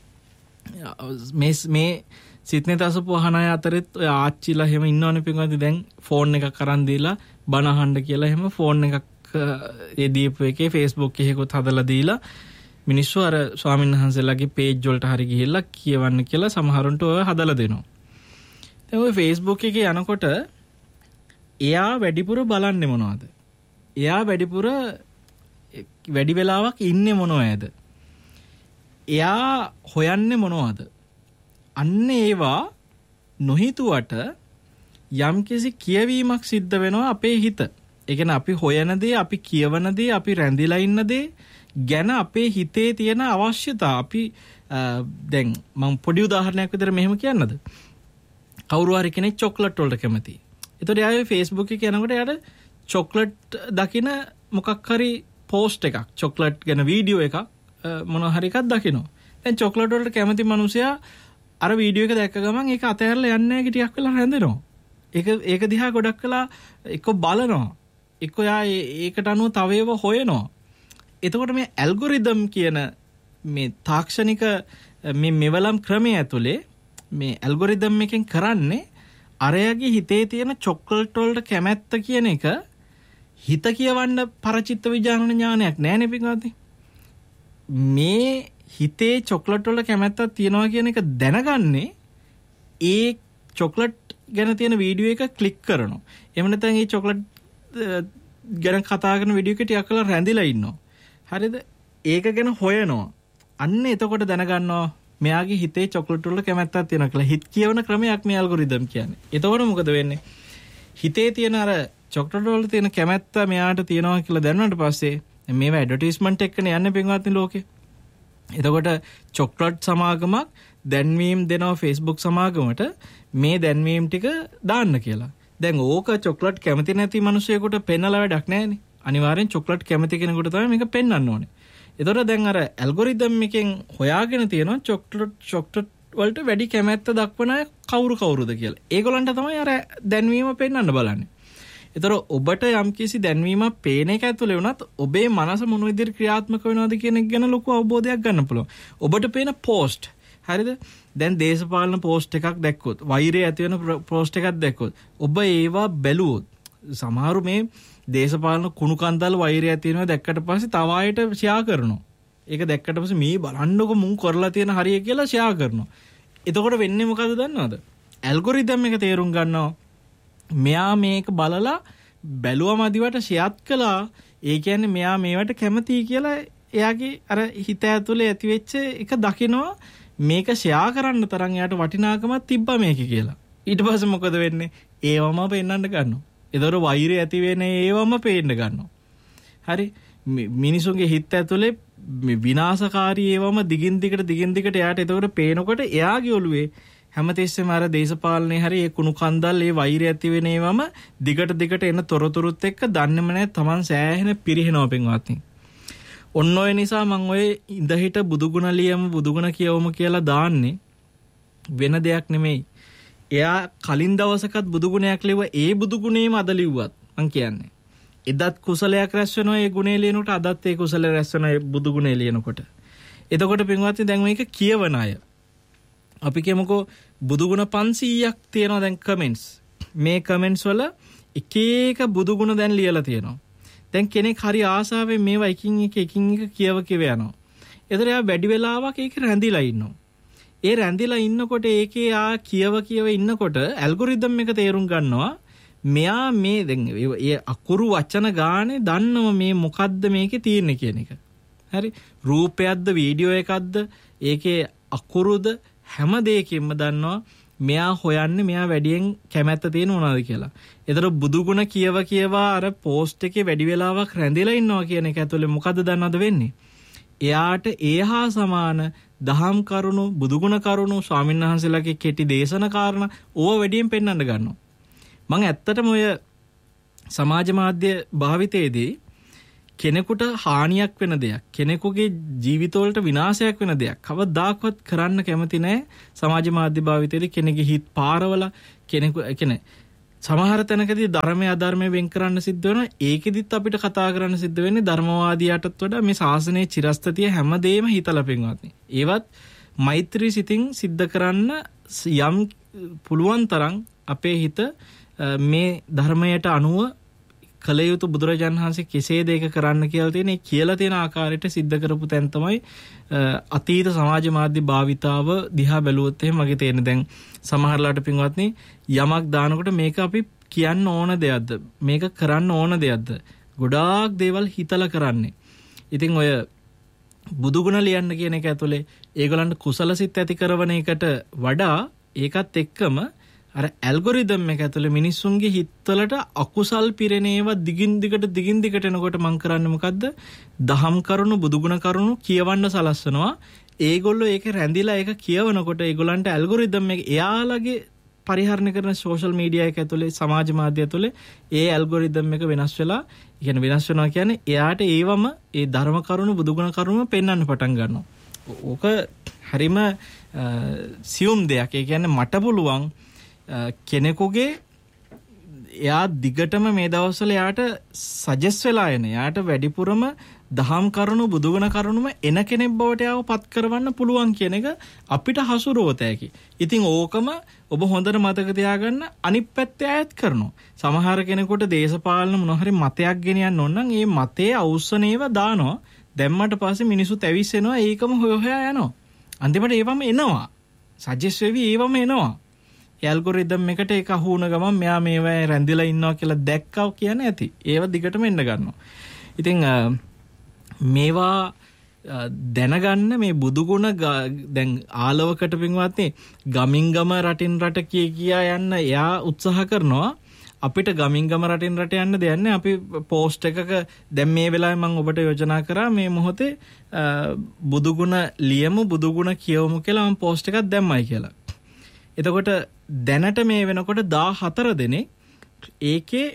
[SPEAKER 1] මේ මේ සිත්නේ තසපු අහන අය අතරෙත් ඔය ආච්චිලා එහෙම ඉන්නවනේ පින්වත්නි. දැන් ෆෝන් එකක් අරන් දීලා බණ අහන්න කියලා එහෙම ෆෝන් එකක් ඒ දීපු එකේ Facebook එකේකොත් හදලා දීලා මිනිස්සු අර ස්වාමීන් වහන්සේලාගේ පේජ් වලට හරි ගිහිල්ලා කියවන්න කියලා සමහරුන්ට ඔය හදලා දෙනවා. දැන් ඔය Facebook එකේ යනකොට එයා වැඩිපුර බලන්නේ මොනවද? එයා වැඩිපුර වැඩි වෙලාවක් ඉන්නේ මොනවද? එයා හොයන්නේ මොනවද? අන්න ඒවා නොහිතුවට යම්කිසි කියවීමක් සිද්ධ වෙනවා අපේ හිත. ඒ කියන්නේ අපි හොයන දේ, අපි කියවන දේ, අපි රැඳිලා ඉන්න දේ ගැන අපේ හිතේ තියෙන අවශ්‍යතා අපි දැන් මම පොඩි උදාහරණයක් විදිහට මෙහෙම කියන්නද? කවුරු හරි කෙනෙක් චොක්ලට් වලට කැමතියි. ඒතකොට එයා Facebook එකේ යනකොට එයාට චොක්ලට් දකින මොකක් හරි පෝස්ට් එකක්, චොක්ලට් ගැන වීඩියෝ එකක් මොනවා හරි එකක් දකිනවා. දැන් චොක්ලට් වලට කැමති මිනිසයා අර වීඩියෝ එක දැක්ක ගමන් ඒක අතහැරලා යන්නේ නැහැ ටිකක් වෙලා රැඳෙනවා. ඒක ඒක දිහා ගොඩක් වෙලා එක්ක බලනවා. එක්ක යා ඒකට අනුව තව ඒවා හොයනවා. එතකොට මේ ඇල්ගොරිතම් කියන මේ තාක්ෂණික මේ මෙවලම් ක්‍රමය ඇතුලේ මේ ඇල්ගොරිතම් එකෙන් කරන්නේ අරයාගේ හිතේ තියෙන චොක්ලට් වලට කැමැත්ත කියන එක හිත කියවන්න පරචිත්ත විඥාන ඥානයක් නෑනේ පිටුපස්සේ. මේ හිතේ චොක්ලට් වල කැමැත්තක් තියනවා කියන එක දැනගන්නේ ඒ චොක්ලට් ගැන තියෙන වීඩියෝ එක ක්ලික් කරනවා. එහෙම නැත්නම් මේ චොක්ලට් ගැන කතා කරන වීඩියෝ එක ටිකක් කරලා රැඳිලා ඉන්නවා. හරිද? ඒක ගැන හොයනවා. අන්න එතකොට දැනගන්නවා මෙයාගේ හිතේ චොක්ලට් වල කැමැත්තක් තියෙනවා කියලා. හිත කියවන ක්‍රමයක් මේ ඇල්ගොරිතම් කියන්නේ. එතකොට මොකද වෙන්නේ? හිතේ තියෙන අර චොක්ලට් වල තියෙන කැමැත්ත මෙයාට තියෙනවා කියලා දැනුණාට පස්සේ මේවා ඇඩ්වර්ටයිස්මන්ට් එක්කනේ යන්නේ පින්වත්නි ලෝකේ. එතකොට චොක්ලට් සමාගමක් දැන්වීම් දෙනවා Facebook සමාගමට මේ දැන්වීම් ටික දාන්න කියලා. දැන් ඕක චොක්ලට් කැමති නැති මිනිස්සුයෙකුට පෙන්නලා වැඩක් නැහැනේ. අනිවාර්යෙන් චොක්ලට් කැමති කෙනෙකුට තමයි මේක පෙන්වන්න ඕනේ. එතකොට දැන් අර ඇල්ගොරිතම් එකෙන් හොයාගෙන තියෙනවා චොක්ලට් චොක්ලට් වලට වැඩි කැමැත්ත දක්වන අය කවුරු කවුරුද කියලා. ඒගොල්ලන්ට තමයි අර දැන්වීම පෙන්වන්න බලන්නේ. එතකොට ඔබට යම්කිසි දැන්වීමක් පේන එක ඇතුලේ වුණත් ඔබේ මනස මොන විදිහට ක්‍රියාත්මක වෙනවද කියන එක ගැන ලොකු අවබෝධයක් ගන්න පුළුවන්. ඔබට පේන පෝස්ට් හරිද? දැන් දේශපාලන පෝස්ට් එකක් දැක්කොත්, වෛරය ඇති වෙන පෝස්ට් එකක් දැක්කොත්, ඔබ ඒවා බැලුවොත් සමහරු මේ දේශපාලන කුණු කන්දල් වෛරය ඇති වෙනවා දැක්කට පස්සේ තව ආයෙත් ෂෙයා කරනවා. ඒක දැක්කට පස්සේ මේ බලන්නකො මුන් කරලා තියෙන හරිය කියලා ෂෙයා කරනවා. එතකොට වෙන්නේ මොකද දන්නවද? ඇල්ගොරිතම් එක තේරුම් ගන්නවා මෙයා මේක බලලා බැලුවා මදිවට ෂෙයාත් කළා. ඒ කියන්නේ මෙයා මේවට කැමතියි කියලා එයාගේ අර හිත ඇතුලේ ඇති වෙච්ච එක දකිනවා. මේක ෂෙයා කරන්න තරම් එයාට වටිනාකමක් තිබ්බා මේකේ කියලා. ඊට පස්සේ මොකද වෙන්නේ? ඒවම පෙන්නන්න ගන්නවා. ඒතර වෛරය ඇති වෙන්නේ ඒවම පේන්න ගන්නවා. හරි? මිනිසුන්ගේ හිත ඇතුලේ විනාශකාරී ඒවම දිගින් දිගට දිගින් දිගට එයාට ඒතකොට පේනකොට එයාගේ ඔළුවේ හැමතිස්සෙම අර දේශපාලනේ හරි ඒ කුණු කන්දල් ඒ වෛරය ඇති වෙන ඒවම දිගට දිගට එන තොරතුරුත් එක්ක දන්නේම නැහැ Taman සෑහෙන පිරිහිනවා පින්වත්නි. ඔන්න ඔය නිසා මම ඔය ඉඳහිට බුදුගුණ ලියමු බුදුගුණ කියවමු කියලා දාන්නේ වෙන දෙයක් නෙමෙයි. එයා කලින් දවසකත් බුදුගුණයක් ලිව්වා. ඒ බුදුගුණේම අද ලිව්වත් මං කියන්නේ. එදත් කුසලයක් රැස් වෙනවා ඒ ගුණේ ලියනකොට අදත් ඒ කුසල රැස් වෙනවා ඒ බුදුගුණේ ලියනකොට. එතකොට පින්වත්නි දැන් මේක කියවන අය. අපි කියමුකෝ බුදුගුණ පන්සීයක් තියෙනවා දැන් කමෙන්ට්ස්. මේ කමෙන්ට්ස් වල එක එක බුදුගුණ දැන් ලියලා තියෙනවා. දැන් කෙනෙක් හරි ආසාවෙන් මේවා එකින් එක එකින් එක කියව කියව යනවා. ඒතර එයා වැඩි වෙලාවක් ඒක රැඳිලා ඉන්නවා. ඒ රැඳිලා ඉන්නකොට ඒකේ ආ කියව කියව ඉන්නකොට ඇල්ගොරිතම් එක තේරුම් ගන්නවා මෙයා මේ දැන් ඒ අකුරු වචන ගානේ දන්නව මේ මොකද්ද මේකේ තියෙන්නේ කියන එක. හරි? රූපයක්ද වීඩියෝ එකක්ද ඒකේ අකුරුද හැම දෙයකින්ම දන්නවා මෙයා හොයන්නේ මෙයා වැඩියෙන් කැමැත්ත තියෙන මොනවද කියලා. ඒතර බුදුගුණ කියව කියවා අර පෝස්ට් එකේ වැඩි වෙලාවක් රැඳිලා ඉන්නවා කියන එක ඇතුලේ මොකද්ද දන්නවද වෙන්නේ? එයාට ඒහා සමාන දහම් කරුණු බුදුගුණ කරුණු ස්වාමින්වහන්සේලාගේ කෙටි දේශන කාරණා ඕව වැඩියෙන් පෙන්වන්න ගන්නවා. මම ඇත්තටම ඔය සමාජ මාධ්‍ය භාවිතයේදී කෙනෙකුට හානියක් වෙන දෙයක්, කෙනෙකුගේ ජීවිතවලට විනාශයක් වෙන දෙයක් කවදාකවත් කරන්න කැමති නැහැ සමාජ මාධ්‍ය භාවිතයේදී. කෙනෙකුගේ හිත පාරවල කෙනෙකු කියන්නේ සමහර තැනකදී ධර්මය අධර්මය වෙන් කරන්න සිද්ධ වෙනවා. ඒකෙදිත් අපිට කතා කරන්න සිද්ධ වෙන්නේ ධර්මවාදියාටත් වඩා මේ ශාසනයේ චිරස්ථිතිය හැමදේම හිතලා පින්වත්නි. ඒවත් මෛත්‍රී සිතින් සිද්ධ කරන්න යම් පුළුවන් තරම් අපේ හිත මේ ධර්මයට අනුව කල යුතු බුදුරජාණන් වහන්සේ කෙසේද ඒක කරන්න කියලා තියෙන ඒ කියලා තියෙන ආකාරයට සිද්ධ කරපු තැන් තමයි අතීත සමාජ මාධ්‍ය භාවිතාව දිහා බැලුවොත් එහෙම මගේ තේරෙන දැන් සමහරලාට පින්වත්නි යමක් දානකොට මේක අපි කියන්න ඕන දෙයක්ද මේක කරන්න ඕන දෙයක්ද ගොඩාක් දේවල් හිතලා කරන්නේ. ඉතින් ඔය බුදුගුණ ලියන්න කියන එක ඇතුලේ ඒගොල්ලන්ට කුසල සිත් ඇති කරන එකට වඩා ඒකත් එක්කම අර ඇල්ගොරිතම් එක ඇතුලේ මිනිස්සුන්ගේ හිතවලට අකුසල් පිරෙන ඒවා දිගින් දිගට දිගින් දිගට එනකොට මම කරන්නේ මොකද්ද? දහම් කරුණු බුදුගුණ කරුණු කියවන්න සලස්වනවා. ඒගොල්ලෝ ඒක රැඳිලා ඒක කියවනකොට ඒගොල්ලන්ට ඇල්ගොරිතම් එක එයාලගේ පරිහරණය කරන සෝෂල් මීඩියා එක ඇතුලේ සමාජ මාධ්‍ය ඇතුලේ ඒ ඇල්ගොරිතම් එක වෙනස් වෙලා කියන්නේ වෙනස් වෙනවා කියන්නේ එයාට ඒවම ඒ ධර්ම කරුණු බුදුගුණ කරුණු පෙන්වන්න පටන් ගන්නවා. ඕක හරිම සියුම් දෙයක්. ඒ කියන්නේ මට පුළුවන් කෙනෙකුගේ එයා දිගටම මේ දවස්වල එයාට සජෙස් වෙලා එන එයාට වැඩිපුරම දහම් කරුණු බුදුගුණ කරුණුම එන කෙනෙක් බවට යාව පත් කරවන්න පුළුවන් කියන එක අපිට හසුරුවත හැකි. ඉතින් ඕකම ඔබ හොඳට මතක තියාගන්න අනිත් පැත්තේ අයත් කරනවා. සමහර කෙනෙකුට දේශපාලන මොන හරි මතයක් ගෙනියන්න ඕන නම් ඒ මතයේ අවශ්‍යනේව දානවා. දැම්මට පස්සේ මිනිස්සු තැවිස්සෙනවා ඒකම හොය හොයා යනවා. අන්තිමට ඒවම එනවා. සජෙස් වෙවි ඒවම එනවා. ඇල්ගොරිතම් එකට ඒක අහු වුණ ගමන් මෙයා මේවා රැඳිලා ඉන්නවා කියලා දැක්කව කියන්නේ ඇති. ඒව දිගටම එන්න ගන්නවා. ඉතින් මේවා දැනගන්න මේ බුදුගුණ දැන් ආලවකට පින්වත්නි ගමින් ගම රටින් රට කිය කියා යන්න එයා උත්සාහ කරනවා. අපිට ගමින් ගම රටින් රට යන්න දෙන්නේ අපි පෝස්ට් එකක දැන් මේ වෙලාවේ මම ඔබට යෝජනා කරා මේ මොහොතේ බුදුගුණ ලියමු බුදුගුණ කියවමු කියලා මම පෝස්ට් එකක් දැම්මයි කියලා. එතකොට දැනට මේ වෙනකොට දාහතර දෙනෙක් ඒකේ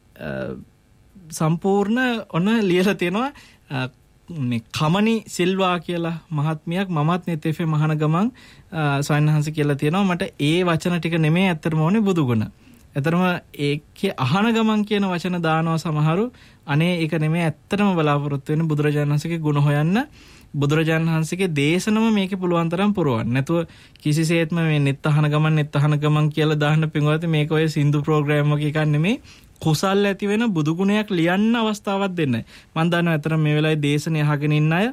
[SPEAKER 1] සම්පූර්ණ ඔන්න ලියලා තියෙනවා මේ කමනි සිල්වා කියලා මහත්මියක් මමත් net f m මහන ගමන් සයන්හන්ස කියලා තියෙනවා මට ඒ වචන ටික නෙමෙයි ඇත්තටම ඕනේ බුදුගුණ. ඇත්තටම ඒකේ අහන ගමන් කියන වචන දානවා සමහරු අනේ ඒක නෙමෙයි ඇත්තටම බලාපොරොත්තු වෙන බුදුරජාණන් වහන්සේගේ ගුණ හොයන්න බුදුරජාණන් වහන්සේගේ දේශනම මේකේ පුළුවන් තරම් පුරවන්න. නැතුව කිසිසේත්ම මේ net අහන ගමන් net අහන ගමන් කියලා දාන්න පින්වත්නි මේක ඔය සින්දු ප්‍රෝග්‍රෑම් එක එකක් නෙමෙයි. කුසල් ඇති වෙන බුදු ගුණයක් ලියන්න අවස්ථාවක් දෙන්නයි. මම දන්නවා අතර මේ වෙලාවේ දේශනේ අහගෙන ඉන්න අය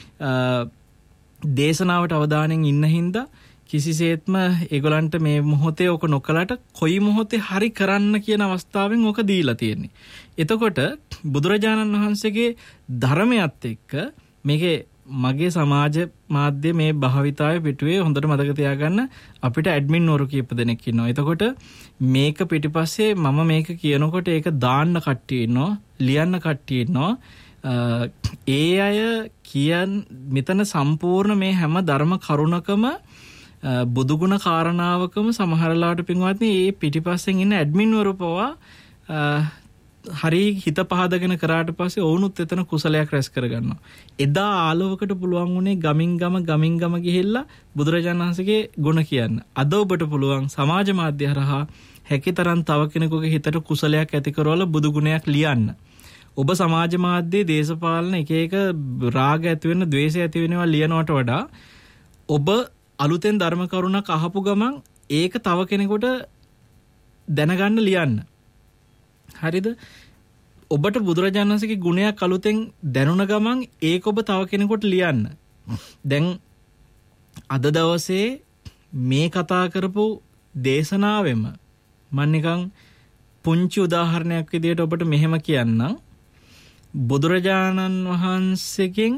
[SPEAKER 1] දේශනාවට අවධානයෙන් ඉන්න හින්දා කිසිසේත්ම ඒගොල්ලන්ට මේ මොහොතේ ඔක නොකලට කොයි මොහොතේ හරි කරන්න කියන අවස්ථාවෙන් ඔක දීලා තියෙන්නේ. එතකොට බුදුරජාණන් වහන්සේගේ ධර්මයත් එක්ක මේකේ මගේ සමාජ මාධ්‍ය මේ භාවිතාවේ පිටුවේ හොඳට මතක තියාගන්න අපිට ඇඩ්මින් වරු කීප දෙනෙක් ඉන්නවා. එතකොට මේක පිටිපස්සේ මම මේක කියනකොට ඒක දාන්න කට්ටිය ඉන්නවා, ලියන්න කට්ටිය ඉන්නවා. ඒ අය කියන් මෙතන සම්පූර්ණ මේ හැම ධර්ම කරුණකම බුදුගුණ කාරණාවකම සමහරලාට පින්වත්නි මේ පිටිපස්සෙන් ඉන්න ඇඩ්මින් වරු පවා හරි හිත පහදගෙන කරාට පස්සේ වුණුත් එතන කුසලයක් රැස් කරගන්නවා. එදා ආලවකට පුළුවන් උනේ ගමින් ගම ගමින් ගම ගිහිල්ලා බුදුරජාණන් වහන්සේගේ ගුණ කියන්න. අද ඔබට පුළුවන් සමාජ මාධ්‍ය හරහා හැකිතරම් තව කෙනෙකුගේ හිතට කුසලයක් ඇති කරවල බුදු ගුණයක් ලියන්න. ඔබ සමාජ මාධ්‍යයේ දේශපාලන එක එක රාග ඇති වෙන, ද්වේෂය ඇති වෙනවා ලියනවට වඩා ඔබ අලුතෙන් ධර්ම කරුණක් අහපු ගමන් ඒක තව කෙනෙකුට දැනගන්න ලියන්න. හරිද? ඔබට බුදුරජාණන් වහන්සේගේ ගුණයක් අලුතෙන් දැනුණ ගමන් ඒක ඔබ තව කෙනෙකුට ලියන්න. දැන් අද දවසේ මේ කතා කරපු දේශනාවෙම මම නිකන් පුංචි උදාහරණයක් විදිහට ඔබට මෙහෙම කියන්නම්. බුදුරජාණන් වහන්සේගෙන්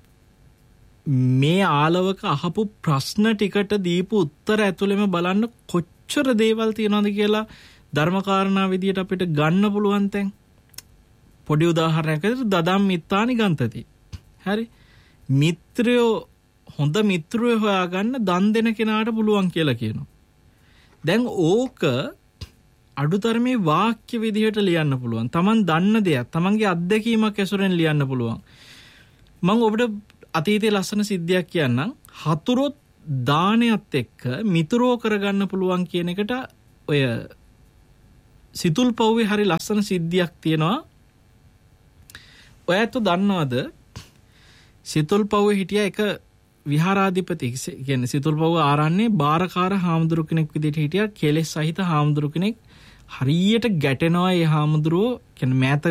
[SPEAKER 1] මේ ආලවක අහපු ප්‍රශ්න ටිකට දීපු උත්තර ඇතුළෙම බලන්න කොච්චර දේවල් තියෙනවද කියලා ධර්මකාරණා විදියට අපිට ගන්න පුළුවන් තැන්. පොඩි උදාහරණයක් විදිහට දදම් මිත්තානි ගන්තති. හරි? මිත්‍රයෝ හොඳ මිත්‍රයෝ හොයාගන්න දන් දෙන කෙනාට පුළුවන් කියලා කියනවා. දැන් ඕක අඩුතරමේ වාක්‍ය විදිහට ලියන්න පුළුවන්. Taman දන්න දෙයක්, Tamanගේ අත්දැකීමක් ඇසුරෙන් ලියන්න පුළුවන්. මම ඔබට අතීතයේ ලස්සන සිද්ධියක් කියන්නම්. හතුරොත් දානයත් එක්ක මිතුරෝ කරගන්න පුළුවන් කියන එකට ඔය සිතුල් පව්වේ හරි ලස්සන සිද්ධියක් තියෙනවා. ඔයත් දන්නවද? සිතුල් පව්වේ හිටිය එක විහාරාධිපති කියන්නේ සිතුල් පව්ව ආරන්නේ බාරකාර හාමුදුරු කෙනෙක් විදිහට හිටියා. කෙලෙස් සහිත හාමුදුරු කෙනෙක්. හරියට ගැටෙනවා ඒ හාමුදුරුවෝ. කියන්නේ මෑත